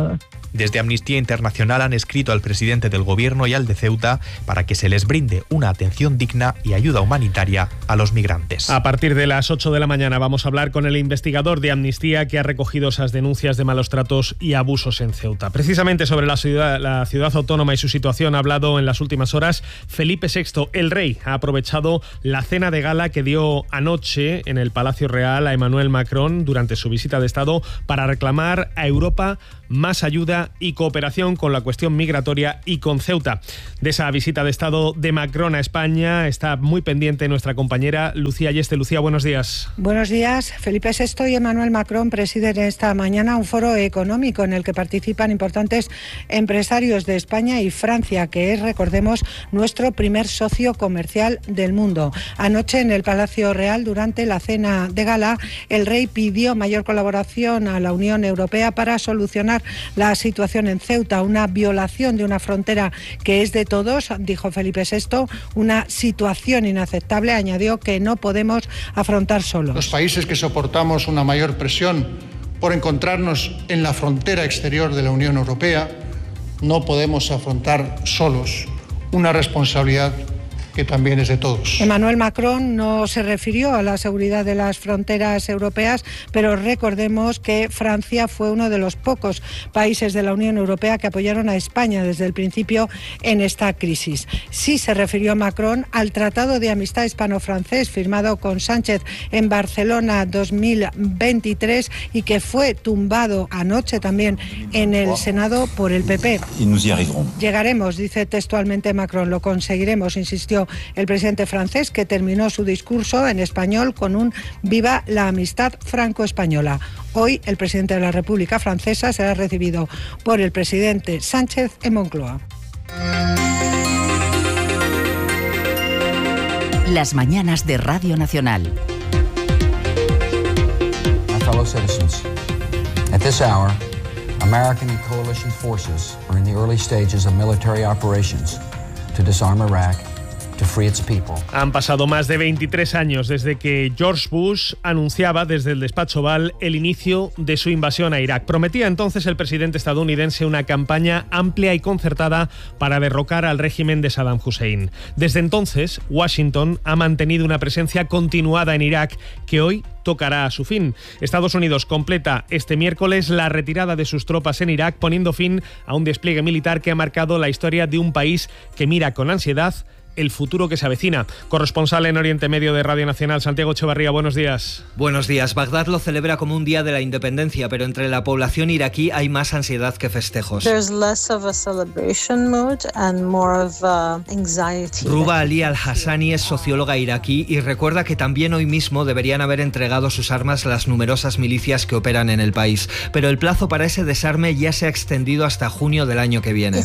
Desde Amnistía Internacional han escrito al presidente del gobierno y al de Ceuta para que se les brinde una atención digna y ayuda humanitaria a los migrantes. A partir de las ocho de la mañana vamos a hablar con el investigador de Amnistía que ha recogido esas denuncias de malos tratos y abusos en Ceuta. Precisamente sobre la ciudad, la ciudad autónoma y su situación ha hablado en las últimas horas Felipe sexto. El rey ha aprovechado la cena de gala que dio anoche en el Palacio Real a Emmanuel Macron durante su visita de Estado para reclamar a Europa más ayuda y cooperación con la cuestión migratoria y con Ceuta. De esa visita de Estado de Macron a España está muy pendiente nuestra compañera Lucía Yeste. Lucía, buenos días. Buenos días. Felipe sexto y Emmanuel Macron presiden esta mañana un foro económico en el que participan importantes empresarios de España y Francia, que es, recordemos, nuestro primer socio comercial del mundo. Anoche en el Palacio Real, durante la cena de gala, el rey pidió mayor colaboración a la Unión Europea para solucionar la situación en Ceuta, una violación de una frontera que es de todos, dijo Felipe sexto, una situación inaceptable, añadió, que no podemos afrontar solos. Los países que soportamos una mayor presión por encontrarnos en la frontera exterior de la Unión Europea no podemos afrontar solos una responsabilidad que también es de todos. Emmanuel Macron no se refirió a la seguridad de las fronteras europeas, pero recordemos que Francia fue uno de los pocos países de la Unión Europea que apoyaron a España desde el principio en esta crisis. Sí se refirió Macron al Tratado de Amistad Hispano-Francés firmado con Sánchez en Barcelona dos mil veintitrés y que fue tumbado anoche también en el Senado por el P P. Llegaremos, dice textualmente Macron, lo conseguiremos, insistió el presidente francés, que terminó su discurso en español con un viva la amistad franco-española. Hoy el presidente de la República Francesa será recibido por el presidente Sánchez en Moncloa. Las mañanas de Radio Nacional. My fellow citizens, at this hour, American and coalition forces are in the early stages of military operations to disarm Iraq. Han pasado más de veintitrés años desde que George Bush anunciaba desde el despacho Oval el inicio de su invasión a Irak. Prometía entonces el presidente estadounidense una campaña amplia y concertada para derrocar al régimen de Saddam Hussein. Desde entonces, Washington ha mantenido una presencia continuada en Irak que hoy tocará a su fin. Estados Unidos completa este miércoles la retirada de sus tropas en Irak, poniendo fin a un despliegue militar que ha marcado la historia de un país que mira con ansiedad el futuro que se avecina. Corresponsal en Oriente Medio de Radio Nacional, Santiago Echevarría, buenos días. Buenos días. Bagdad lo celebra como un día de la independencia, pero entre la población iraquí hay más ansiedad que festejos. Ruba Ali Al-Hassani es socióloga iraquí y recuerda que también hoy mismo deberían haber entregado sus armas las numerosas milicias que operan en el país, pero el plazo para ese desarme ya se ha extendido hasta junio del año que viene.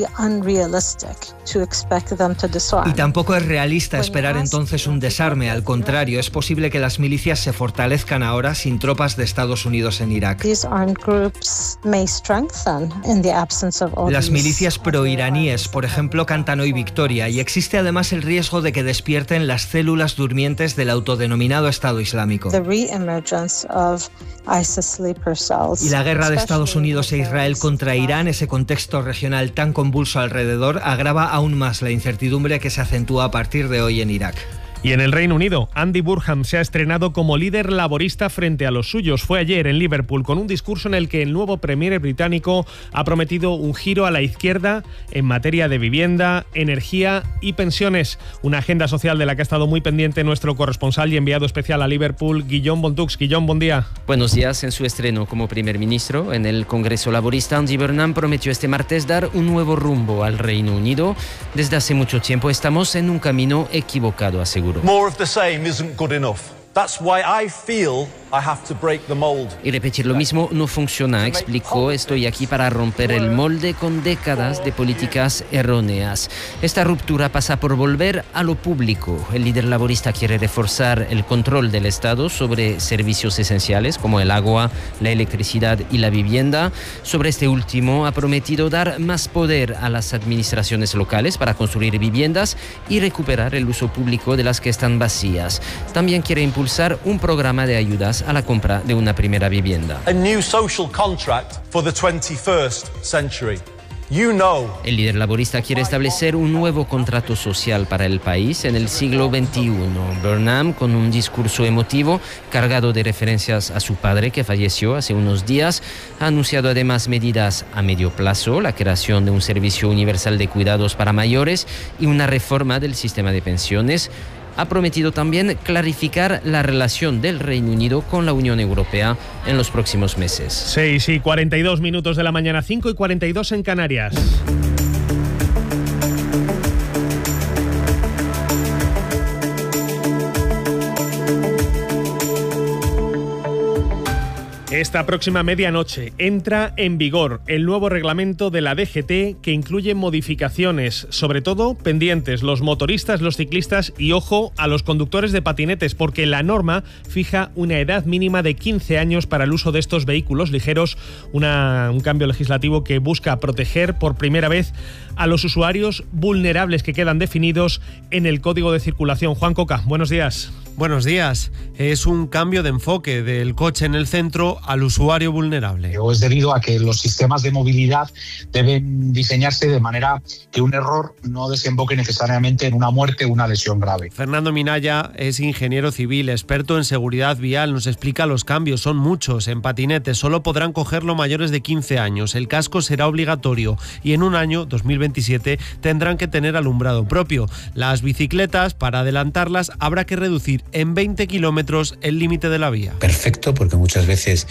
Y tampoco es realista esperar entonces un desarme. Al contrario, es posible que las milicias se fortalezcan ahora sin tropas de Estados Unidos en Irak. Las milicias proiraníes, por ejemplo, cantan hoy victoria y existe además el riesgo de que despierten las células durmientes del autodenominado Estado Islámico. Y la guerra de Estados Unidos e Israel contra Irán, ese contexto regional tan convulso alrededor, agrava aún más la incertidumbre que se acentúa a partir de hoy en Irak. Y en el Reino Unido, Andy Burnham se ha estrenado como líder laborista frente a los suyos. Fue ayer en Liverpool con un discurso en el que el nuevo premier británico ha prometido un giro a la izquierda en materia de vivienda, energía y pensiones. Una agenda social de la que ha estado muy pendiente nuestro corresponsal y enviado especial a Liverpool, Guillaume Bontux. Guillaume, buen día. Buenos días. En su estreno como primer ministro en el Congreso Laborista, Andy Burnham prometió este martes dar un nuevo rumbo al Reino Unido. Desde hace mucho tiempo estamos en un camino equivocado, aseguró. More of the same isn't good enough. That's why I feel I have to break the mold. Y repetir lo mismo no funciona, explicó. Estoy aquí para romper el molde con décadas de políticas erróneas. Esta ruptura pasa por volver a lo público. El líder laborista quiere reforzar el control del Estado sobre servicios esenciales como el agua, la electricidad y la vivienda. Sobre este último ha prometido dar más poder a las administraciones locales para construir viviendas y recuperar el uso público de las que están vacías. También quiere impulsar un programa de ayudas ayudas a la compra de una primera vivienda. A new social contract for the twenty-first century. You know. El líder laborista quiere establecer un nuevo contrato social para el país en el siglo veintiuno. Burnham, con un discurso emotivo cargado de referencias a su padre que falleció hace unos días, ha anunciado además medidas a medio plazo, la creación de un servicio universal de cuidados para mayores y una reforma del sistema de pensiones. Ha prometido también clarificar la relación del Reino Unido con la Unión Europea en los próximos meses. seis y cuarenta y dos minutos de la mañana, cinco y cuarenta y dos en Canarias. Esta próxima medianoche entra en vigor el nuevo reglamento de la D G T que incluye modificaciones, sobre todo pendientes los motoristas, los ciclistas y, ojo, a los conductores de patinetes, porque la norma fija una edad mínima de quince años para el uso de estos vehículos ligeros, una, un cambio legislativo que busca proteger por primera vez a los usuarios vulnerables que quedan definidos en el Código de Circulación. Juan Coca, buenos días. Buenos días. Es un cambio de enfoque del coche en el centro al usuario vulnerable. O es debido a que los sistemas de movilidad deben diseñarse de manera que un error no desemboque necesariamente en una muerte o una lesión grave. Fernando Minaya es ingeniero civil, experto en seguridad vial. Nos explica los cambios. Son muchos. En patinetes solo podrán cogerlo mayores de quince años. El casco será obligatorio y en un año, dos mil veintisiete, tendrán que tener alumbrado propio. Las bicicletas, para adelantarlas, habrá que reducir en veinte kilómetros el límite de la vía. Perfecto, porque muchas veces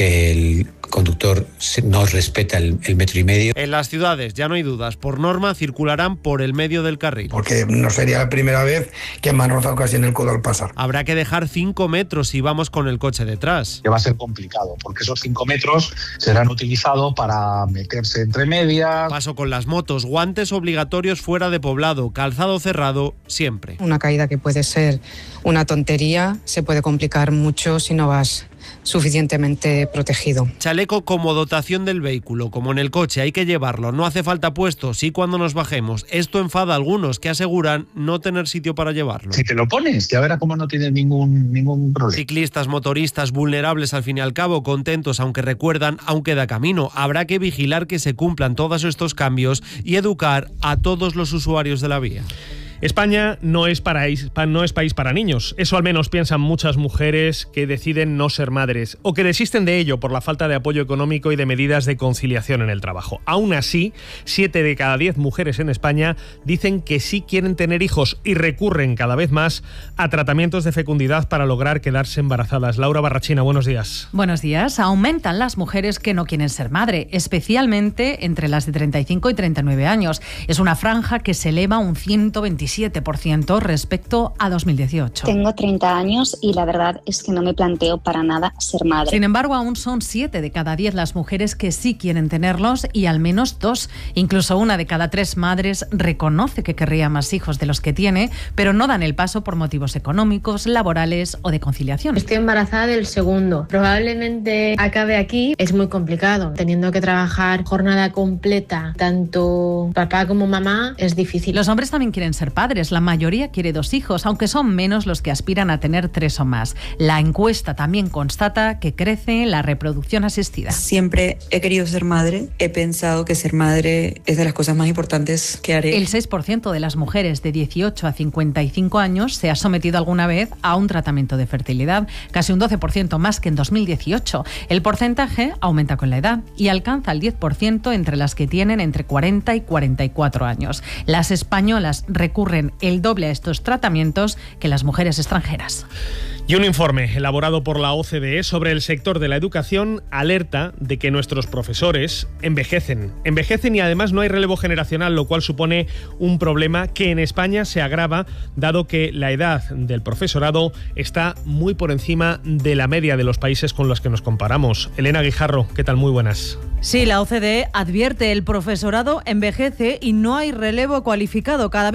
el conductor no respeta el, el metro y medio. En las ciudades, ya no hay dudas, por norma circularán por el medio del carril. Porque no sería la primera vez que en Manroza ocasiona el codo al pasar. Habrá que dejar cinco metros si vamos con el coche detrás. Que va a ser complicado, porque esos cinco metros serán utilizados para meterse entre medias. Paso con las motos, guantes obligatorios fuera de poblado, calzado cerrado, siempre. Una caída que puede ser una tontería se puede complicar mucho si no vas suficientemente protegido. Chaleco como dotación del vehículo, como en el coche, hay que llevarlo, no hace falta puesto, sí cuando nos bajemos. Esto enfada a algunos que aseguran no tener sitio para llevarlo. Si te lo pones, ya verás cómo no tienes ningún, ningún problema. Ciclistas, motoristas, vulnerables al fin y al cabo, contentos, aunque recuerdan, aún queda camino. Habrá que vigilar que se cumplan todos estos cambios y educar a todos los usuarios de la vía. España no es, paraís, no es país para niños. Eso al menos piensan muchas mujeres que deciden no ser madres o que desisten de ello por la falta de apoyo económico y de medidas de conciliación en el trabajo. Aún así, siete de cada diez mujeres en España dicen que sí quieren tener hijos y recurren cada vez más a tratamientos de fecundidad para lograr quedarse embarazadas. Laura Barrachina, buenos días. Buenos días. Aumentan las mujeres que no quieren ser madre, especialmente entre las de treinta y cinco y treinta y nueve años. Es una franja que se eleva un ciento veintisiete por ciento respecto a dos mil dieciocho. Tengo treinta años y la verdad es que no me planteo para nada ser madre. Sin embargo, aún son siete de cada diez las mujeres que sí quieren tenerlos y al menos dos, incluso una de cada tres madres reconoce que querría más hijos de los que tiene, pero no dan el paso por motivos económicos, laborales o de conciliación. Estoy embarazada del segundo. Probablemente acabe aquí. Es muy complicado. Teniendo que trabajar jornada completa, tanto papá como mamá, es difícil. Los hombres también quieren ser padres. La mayoría quiere dos hijos, aunque son menos los que aspiran a tener tres o más. La encuesta también constata que crece la reproducción asistida. Siempre he querido ser madre. He pensado que ser madre es de las cosas más importantes que haré. El seis por ciento de las mujeres de dieciocho a cincuenta y cinco años se ha sometido alguna vez a un tratamiento de fertilidad, casi un doce por ciento más que en dos mil dieciocho. El porcentaje aumenta con la edad y alcanza el diez por ciento entre las que tienen entre cuarenta y cuarenta y cuatro años. Las españolas recurren el doble a estos tratamientos que las mujeres extranjeras. Y un informe elaborado por la O C D E sobre el sector de la educación alerta de que nuestros profesores envejecen. Envejecen y además no hay relevo generacional, lo cual supone un problema que en España se agrava dado que la edad del profesorado está muy por encima de la media de los países con los que nos comparamos. Elena Guijarro, ¿qué tal? Muy buenas. Sí, la O C D E advierte el profesorado envejece y no hay relevo cualificado. Cada vez cuesta más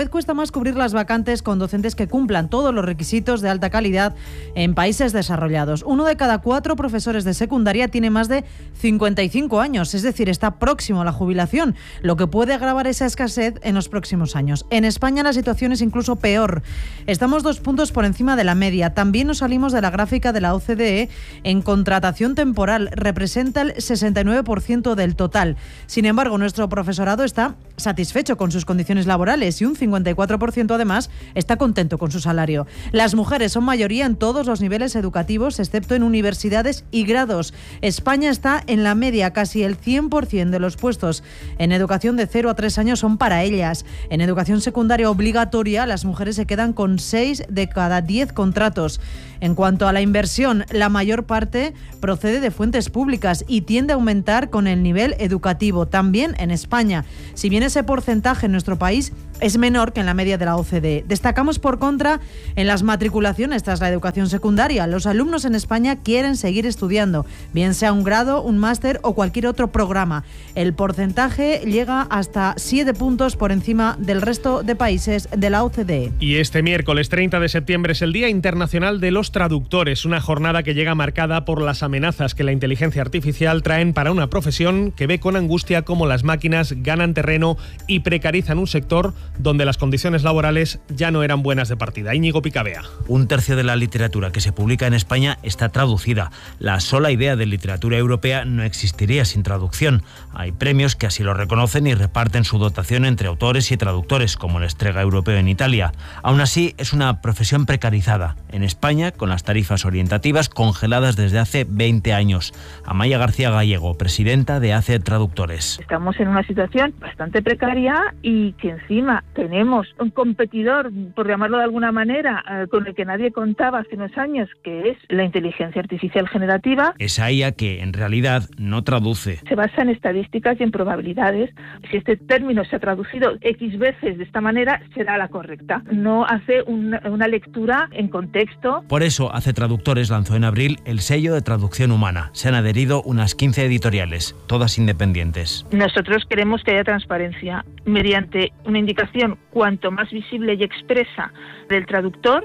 programa es cubrir las vacantes con docentes que cumplan todos los requisitos de alta calidad en países desarrollados. Uno de cada cuatro profesores de secundaria tiene más de cincuenta y cinco años, es decir, está próximo a la jubilación, lo que puede agravar esa escasez en los próximos años. En España la situación es incluso peor. Estamos dos puntos por encima de la media. También nos salimos de la gráfica de la O C D E en contratación temporal. Representa el sesenta y nueve por ciento del total. Sin embargo, nuestro profesorado está satisfecho con sus condiciones laborales y un cincuenta y cuatro por ciento además está contento con su salario. Las mujeres son mayoría en todos los niveles educativos, excepto en universidades y grados. España está en la media, casi el cien por ciento de los puestos en educación de cero a tres años son para ellas. En educación secundaria obligatoria, las mujeres se quedan con seis de cada diez contratos. En cuanto a la inversión, la mayor parte procede de fuentes públicas y tiende a aumentar con el nivel educativo, también en España. Si bien ese porcentaje en nuestro país es menor que en la media de la O C D E. Destacamos, por contra, en las matriculaciones tras la educación secundaria. Los alumnos en España quieren seguir estudiando, bien sea un grado, un máster o cualquier otro programa. El porcentaje llega hasta siete puntos por encima del resto de países de la O C D E. Y este miércoles treinta de septiembre es el Día Internacional de los Traductores, una jornada que llega marcada por las amenazas que la inteligencia artificial traen para una profesión que ve con angustia cómo las máquinas ganan terreno y precarizan un sector donde las condiciones laborales ya no eran buenas de partida. Íñigo Picabea. Un tercio de la literatura que se publica en España está traducida. La sola idea de literatura europea no existiría sin traducción. Hay premios que así lo reconocen y reparten su dotación entre autores y traductores, como el Strega Europeo en Italia. Aún así, es una profesión precarizada. En España, con las tarifas orientativas congeladas desde hace veinte años. Amaya García Gallego, presidenta de A C E Traductores. Estamos en una situación bastante precaria y que encima tenemos un competidor, por llamarlo de alguna manera, eh, con el que nadie contaba hace unos años, que es la inteligencia artificial generativa. Esa I A que en realidad no traduce. Se basa en estadísticas y en probabilidades. Si este término se ha traducido X veces de esta manera, será la correcta. No hace una, una lectura en contexto. Por eso, A C E Traductores lanzó en abril el sello de traducción humana. Se han adherido unas quince editoriales, todas independientes. Nosotros queremos que haya transparencia mediante una indicación cuanto más visible y expresa del traductor,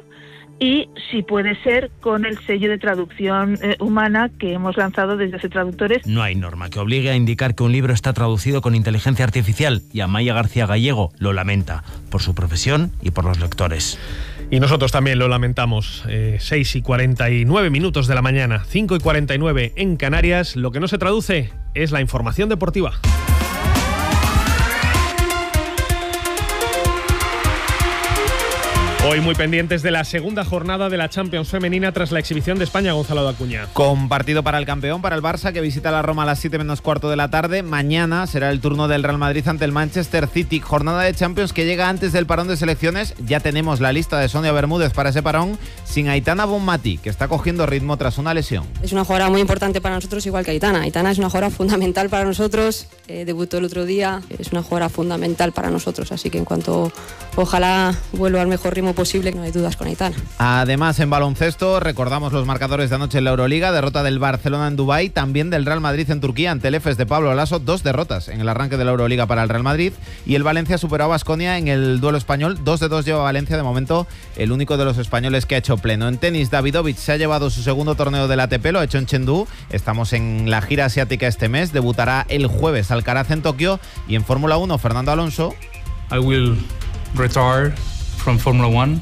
y si puede ser con el sello de traducción eh, humana que hemos lanzado desde A C E Traductores. No hay norma que obligue a indicar que un libro está traducido con inteligencia artificial, y Amaya García Gallego lo lamenta, por su profesión y por los lectores. Y nosotros también lo lamentamos. Eh, seis y cuarenta y nueve minutos de la mañana, cinco y cuarenta y nueve en Canarias. Lo que no se traduce es la información deportiva. Hoy muy pendientes de la segunda jornada de la Champions femenina tras la exhibición de España, Gonzalo de Acuña. Con partido para el campeón, para el Barça, que visita la Roma a las siete menos cuarto de la tarde. Mañana será el turno del Real Madrid ante el Manchester City. Jornada de Champions que llega antes del parón de selecciones. Ya tenemos la lista de Sonia Bermúdez para ese parón, sin Aitana Bonmatí, que está cogiendo ritmo tras una lesión. Es una jugadora muy importante para nosotros, igual que Aitana. Aitana es una jugadora fundamental para nosotros. Eh, debutó el otro día. Es una jugadora fundamental para nosotros. Así que en cuanto ojalá vuelva al mejor ritmo posible, no hay dudas con Aitana. Además, en baloncesto, recordamos los marcadores de anoche en la Euroliga: derrota del Barcelona en Dubái, también del Real Madrid en Turquía ante el Efes de Pablo Laso, dos derrotas en el arranque de la Euroliga para el Real Madrid, y el Valencia superó a Baskonia en el duelo español. Dos de dos lleva Valencia, de momento el único de los españoles que ha hecho pleno. En tenis, Davidovich se ha llevado su segundo torneo del A T P, lo ha hecho en Chengdu. Estamos en la gira asiática este mes, debutará el jueves Alcaraz en Tokio. Y en Fórmula uno, Fernando Alonso. I will retire from Formula One,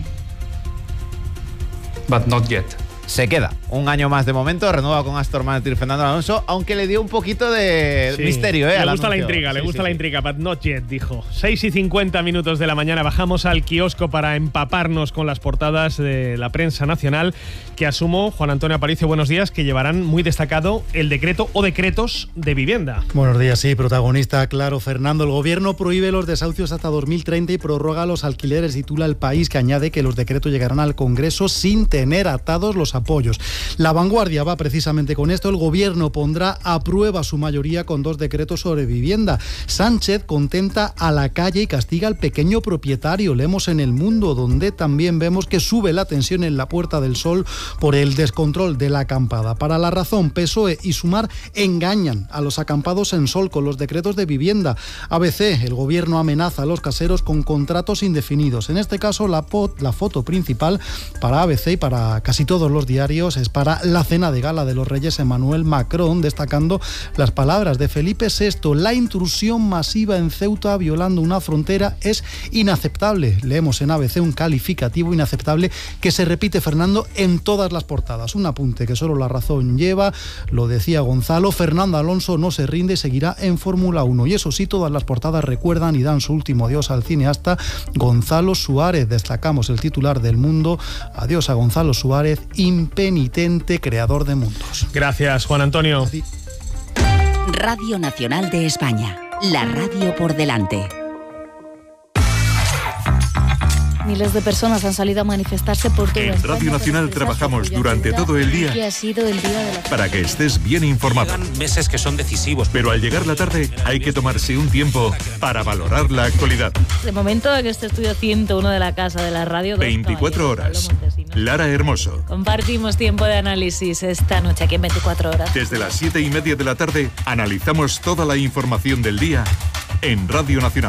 but not yet. Se queda un año más de momento, renueva con Aston Martin Fernando Alonso, aunque le dio un poquito de sí, misterio, ¿eh? Le gusta la intriga, sí, le gusta sí, la sí. intriga, but not yet, dijo. seis y cincuenta minutos de la mañana, bajamos al kiosco para empaparnos con las portadas de la prensa nacional, que asumo, Juan Antonio Aparicio, buenos días, que llevarán muy destacado el decreto o decretos de vivienda. Buenos días, sí, protagonista, claro, Fernando. El gobierno prohíbe los desahucios hasta dos mil treinta y prorroga los alquileres, titula El País, que añade que los decretos llegarán al Congreso sin tener atados los los apoyos. La Vanguardia va precisamente con esto. El gobierno pondrá a prueba su mayoría con dos decretos sobre vivienda. Sánchez contenta a la calle y castiga al pequeño propietario. Leemos en El Mundo, donde también vemos que sube la tensión en la Puerta del Sol por el descontrol de la acampada. Para La Razón, P S O E y Sumar engañan a los acampados en Sol con los decretos de vivienda. A B C, el gobierno amenaza a los caseros con contratos indefinidos. En este caso, la, pot, la foto principal para A B C y para casi todos los diarios es para la cena de gala de los Reyes Emmanuel Macron, destacando las palabras de Felipe sexto. La intrusión masiva en Ceuta violando una frontera es inaceptable. Leemos en A B C un calificativo inaceptable que se repite, Fernando, en todas las portadas. Un apunte que solo La Razón lleva, lo decía Gonzalo, Fernando Alonso no se rinde y seguirá en Fórmula uno. Y eso sí, todas las portadas recuerdan y dan su último adiós al cineasta Gonzalo Suárez. Destacamos el titular del Mundo: adiós a Gonzalo Suárez, impenitente creador de mundos. Gracias, Juan Antonio. Sí. Radio Nacional de España, la radio por delante. Miles de personas han salido a manifestarse por todo En Radio Nacional trabajamos durante todo el día que ha sido el día de la... para que estés bien informado. Quedan meses que son decisivos. Pero al llegar la tarde hay que tomarse un tiempo para valorar la actualidad. De momento, en este estudio ciento uno de la Casa de la Radio... veinticuatro horas. Lara Hermoso. Compartimos tiempo de análisis esta noche aquí en veinticuatro horas. Desde las siete y media de la tarde analizamos toda la información del día en Radio Nacional.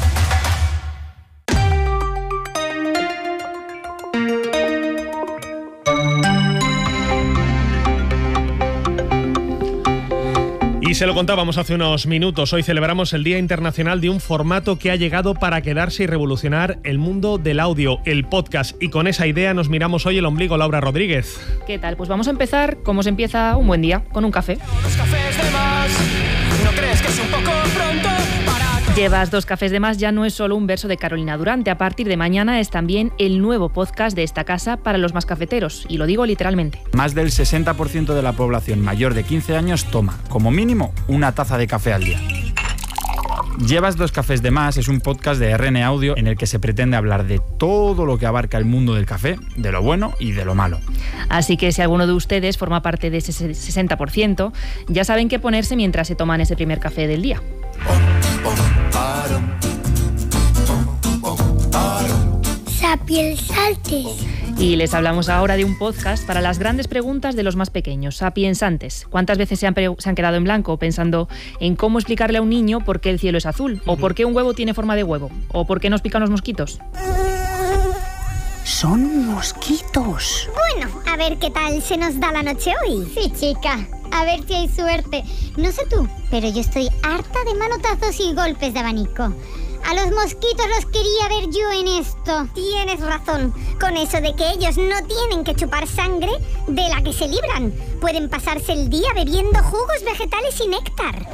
Y se lo contábamos hace unos minutos. Hoy celebramos el Día Internacional de un formato que ha llegado para quedarse y revolucionar el mundo del audio, el podcast. Y con esa idea nos miramos hoy el ombligo. Laura Rodríguez. ¿Qué tal? Pues vamos a empezar como se empieza un buen día, con un café. Dos cafés de más. ¿No crees que es un poco pronto para...? Llevas dos cafés de más ya no es solo un verso de Carolina Durante. A partir de mañana es también el nuevo podcast de esta casa para los más cafeteros. Y lo digo literalmente. Más del sesenta por ciento de la población mayor de quince años toma, como mínimo, una taza de café al día. Llevas dos cafés de más es un podcast de R N Audio en el que se pretende hablar de todo lo que abarca el mundo del café, de lo bueno y de lo malo. Así que si alguno de ustedes forma parte de ese sesenta por ciento, ya saben qué ponerse mientras se toman ese primer café del día. Sapiensantes. Y les hablamos ahora de un podcast para las grandes preguntas de los más pequeños, sapiensantes. ¿Cuántas veces se han, se han quedado en blanco pensando en cómo explicarle a un niño por qué el cielo es azul? ¿O por qué un huevo tiene forma de huevo? ¿O por qué nos pican los mosquitos? Son mosquitos. Bueno, a ver qué tal se nos da la noche hoy. Sí, chica. A ver si hay suerte. No sé tú, pero yo estoy harta de manotazos y golpes de abanico. A los mosquitos los quería ver yo en esto. Tienes razón, con eso de que ellos no tienen que chupar sangre de la que se libran. Pueden pasarse el día bebiendo jugos vegetales y néctar.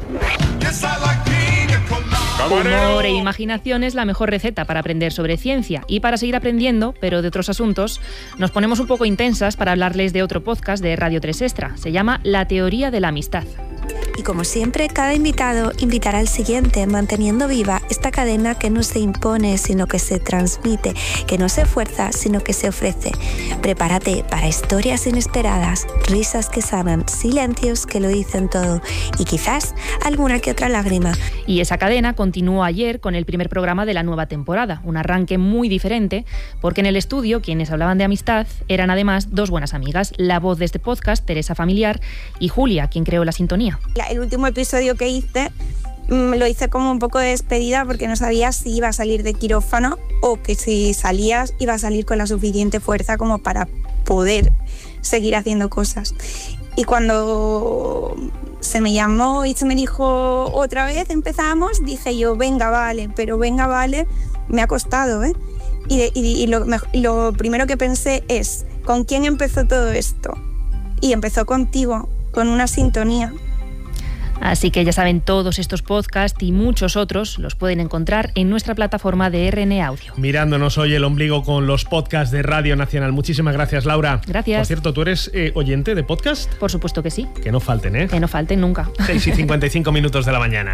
Humor e imaginación es la mejor receta para aprender sobre ciencia y para seguir aprendiendo, pero de otros asuntos. Nos ponemos un poco intensas para hablarles de otro podcast de Radio tres Extra. Se llama La teoría de la amistad. Y como siempre, cada invitado invitará al siguiente, manteniendo viva esta cadena que no se impone, sino que se transmite, que no se fuerza, sino que se ofrece. Prepárate para historias inesperadas, risas que sanan, silencios que lo dicen todo y quizás alguna que otra lágrima. Y esa cadena continuó ayer con el primer programa de la nueva temporada, un arranque muy diferente, porque en el estudio quienes hablaban de amistad eran además dos buenas amigas, la voz de este podcast, Teresa Familiar, y Julia, quien creó la sintonía. El último episodio que hice mmm, lo hice como un poco de despedida porque no sabía si iba a salir de quirófano o que si salías iba a salir con la suficiente fuerza como para poder seguir haciendo cosas. Y cuando se me llamó y se me dijo otra vez empezamos, dije yo, venga, vale, pero venga, vale, me ha costado, ¿eh? Y, de, y, y lo, lo primero que pensé es, ¿con quién empezó todo esto? Y empezó contigo, con una sintonía. Así que ya saben, todos estos podcasts y muchos otros los pueden encontrar en nuestra plataforma de R N Audio. Mirándonos hoy el ombligo con los podcasts de Radio Nacional. Muchísimas gracias, Laura. Gracias. Por cierto, ¿tú eres eh, oyente de podcast? Por supuesto que sí. Que no falten, ¿eh? Que no falten nunca. seis y cincuenta y cinco minutos de la mañana.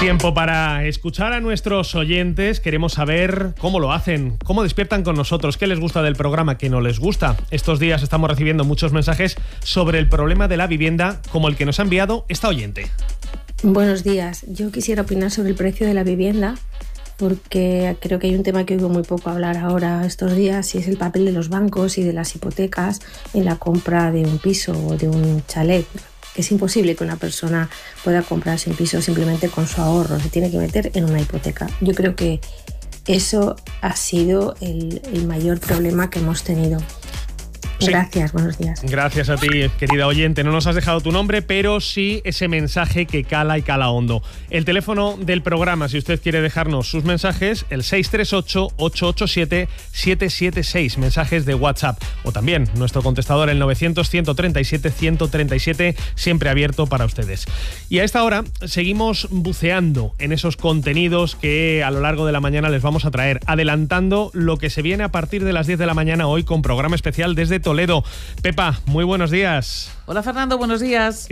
Tiempo para escuchar a nuestros oyentes. Queremos saber cómo lo hacen, cómo despiertan con nosotros, qué les gusta del programa, qué no les gusta. Estos días estamos recibiendo muchos mensajes sobre el problema de la vivienda, como el que nos ha enviado esta oyente. Buenos días. Yo quisiera opinar sobre el precio de la vivienda, porque creo que hay un tema que oigo muy poco hablar ahora estos días, y es el papel de los bancos y de las hipotecas en la compra de un piso o de un chalet. Que es imposible que una persona pueda comprarse un piso simplemente con su ahorro, se tiene que meter en una hipoteca. Yo creo que eso ha sido el, el mayor problema que hemos tenido. Sí. Gracias, buenos días. Gracias a ti, querida oyente. No nos has dejado tu nombre, pero sí ese mensaje que cala y cala hondo. El teléfono del programa, si usted quiere dejarnos sus mensajes, el seis tres ocho, ocho ocho siete, siete siete seis, mensajes de WhatsApp. O también nuestro contestador, el novecientos, ciento treinta y siete, ciento treinta y siete, siempre abierto para ustedes. Y a esta hora seguimos buceando en esos contenidos que a lo largo de la mañana les vamos a traer, adelantando lo que se viene a partir de las diez de la mañana hoy con programa especial desde Toledo. Pepa, muy buenos días. Hola Fernando, buenos días.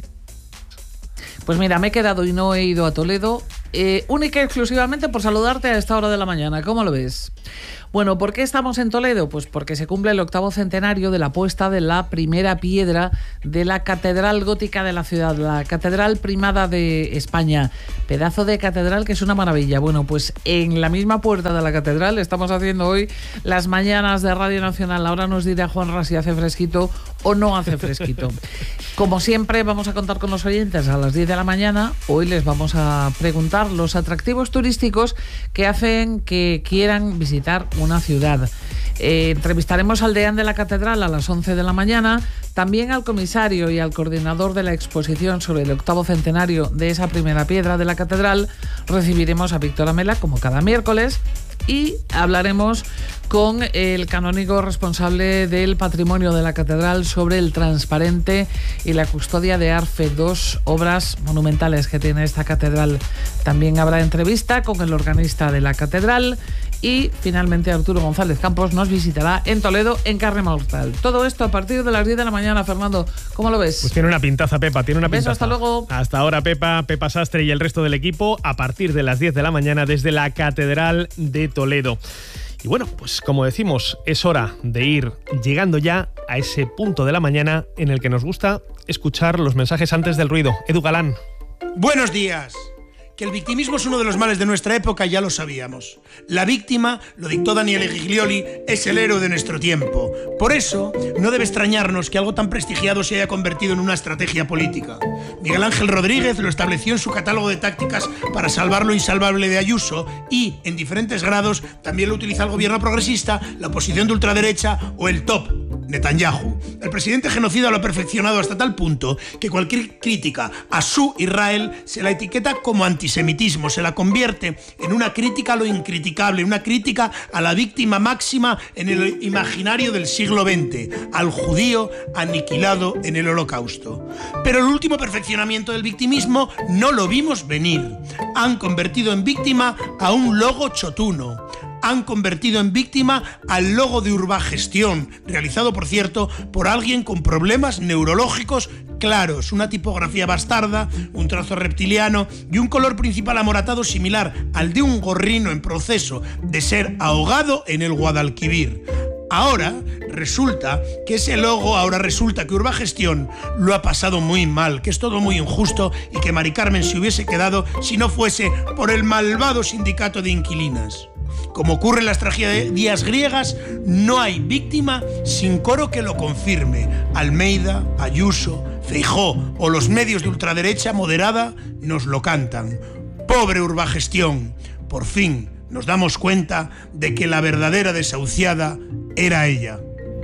Pues mira, me he quedado y no he ido a Toledo, eh, única y exclusivamente por saludarte a esta hora de la mañana. ¿Cómo lo ves? Bueno, ¿por qué estamos en Toledo? Pues porque se cumple el octavo centenario de la puesta de la primera piedra de la Catedral Gótica de la ciudad, la Catedral Primada de España. Pedazo de catedral que es una maravilla. Bueno, pues en la misma puerta de la catedral estamos haciendo hoy las mañanas de Radio Nacional. Ahora nos dirá Juanra si hace fresquito o no hace fresquito. Como siempre, vamos a contar con los oyentes a las diez de la mañana. Hoy les vamos a preguntar los atractivos turísticos que hacen que quieran visitar una ciudad. Eh, entrevistaremos al deán de la catedral a las once de la mañana, también al comisario y al coordinador de la exposición sobre el octavo centenario de esa primera piedra de la catedral. Recibiremos a Víctor Amela, como cada miércoles, y hablaremos con el canónigo responsable del patrimonio de la catedral sobre el transparente y la custodia de Arfe, dos obras monumentales que tiene esta catedral. También habrá entrevista con el organista de la catedral. Y finalmente Arturo González Campos nos visitará en Toledo en carne mortal. Todo esto a partir de las diez de la mañana, Fernando. ¿Cómo lo ves? Pues tiene una pintaza, Pepa, tiene una Beso, pintaza. hasta luego. Hasta ahora, Pepa, Pepa Sastre y el resto del equipo a partir de las diez de la mañana desde la Catedral de Toledo. Y bueno, pues como decimos, es hora de ir llegando ya a ese punto de la mañana en el que nos gusta escuchar los mensajes antes del ruido. Edu Galán. Buenos días. Que el victimismo es uno de los males de nuestra época ya lo sabíamos. La víctima, lo dictó Daniele Giglioli, es el héroe de nuestro tiempo. Por eso, no debe extrañarnos que algo tan prestigiado se haya convertido en una estrategia política. Miguel Ángel Rodríguez lo estableció en su catálogo de tácticas para salvar lo insalvable de Ayuso y, en diferentes grados, también lo utiliza el gobierno progresista, la oposición de ultraderecha o el top, Netanyahu. El presidente genocida lo ha perfeccionado hasta tal punto que cualquier crítica a su Israel se la etiqueta como antisemitismo, se la convierte en una crítica a lo incriticable, una crítica a la víctima máxima en el imaginario del siglo veinte, al judío aniquilado en el Holocausto. Pero el último perfeccionamiento del victimismo no lo vimos venir. Han convertido en víctima a un logo chotuno. Han convertido en víctima al logo de Urbagestión, realizado, por cierto, por alguien con problemas neurológicos claros, una tipografía bastarda, un trazo reptiliano y un color principal amoratado similar al de un gorrino en proceso de ser ahogado en el Guadalquivir. Ahora resulta que ese logo, ahora resulta que Urbagestión lo ha pasado muy mal, que es todo muy injusto y que Mari Carmen se hubiese quedado si no fuese por el malvado sindicato de inquilinas. Como ocurre en las tragedias griegas, no hay víctima sin coro que lo confirme. Almeida, Ayuso, Feijóo o los medios de ultraderecha moderada nos lo cantan. Pobre Urbagestión, por fin nos damos cuenta de que la verdadera desahuciada era ella.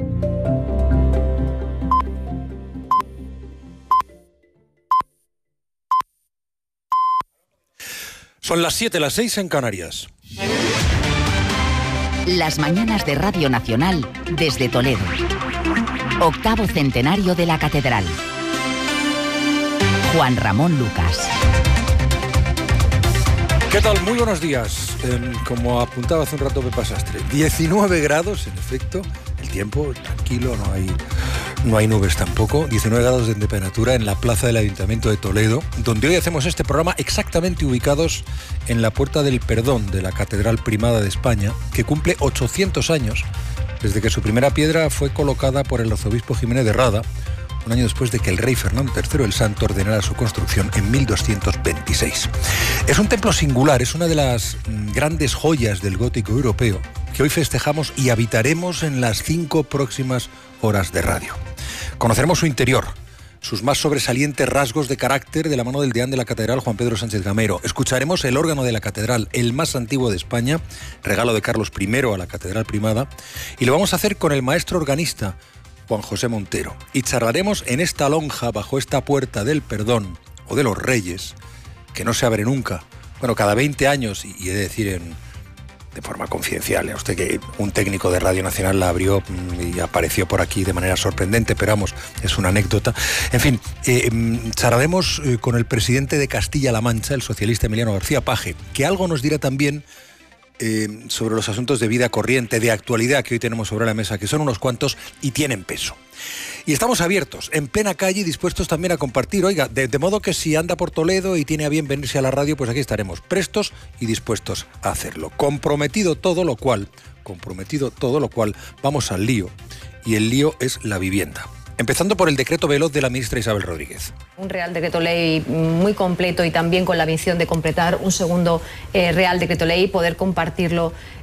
Son las siete, las seis en Canarias. Las mañanas de Radio Nacional desde Toledo. Octavo centenario de la Catedral. Juan Ramón Lucas. ¿Qué tal? Muy buenos días. Eh, como apuntaba hace un rato Pepa Sastre, diecinueve grados, en efecto. El tiempo tranquilo, no hay no hay nubes tampoco, diecinueve grados de temperatura en la plaza del Ayuntamiento de Toledo, donde hoy hacemos este programa exactamente ubicados en la Puerta del Perdón de la Catedral Primada de España, que cumple ochocientos años desde que su primera piedra fue colocada por el arzobispo Jiménez de Rada, un año después de que el rey Fernando tercero el Santo ordenara su construcción en mil doscientos veintiséis. Es un templo singular, es una de las grandes joyas del gótico europeo que hoy festejamos y habitaremos en las cinco próximas horas de radio. Conoceremos su interior, sus más sobresalientes rasgos de carácter de la mano del deán de la catedral, Juan Pedro Sánchez Gamero. Escucharemos el órgano de la catedral, el más antiguo de España, regalo de Carlos primero a la Catedral Primada, y lo vamos a hacer con el maestro organista, Juan José Montero. Y charlaremos en esta lonja, bajo esta puerta del perdón, o de los reyes, que no se abre nunca. Bueno, cada veinte años, y he de decir en, de forma confidencial, a usted que un técnico de Radio Nacional la abrió y apareció por aquí de manera sorprendente, pero vamos, es una anécdota. En fin, eh, charlaremos eh, con el presidente de Castilla-La Mancha, el socialista Emiliano García Paje, que algo nos dirá también Eh, sobre los asuntos de vida corriente, de actualidad que hoy tenemos sobre la mesa, que son unos cuantos y tienen peso. Y estamos abiertos, en plena calle, y dispuestos también a compartir. Oiga, de, de modo que si anda por Toledo y tiene a bien venirse a la radio, pues aquí estaremos, prestos y dispuestos a hacerlo. Comprometido todo lo cual, comprometido todo lo cual, vamos al lío. Y el lío es la vivienda. Empezando por el decreto veloz de la ministra Isabel Rodríguez. Un Real Decreto Ley muy completo y también con la visión de completar un segundo eh, Real Decreto Ley y poder compartirlo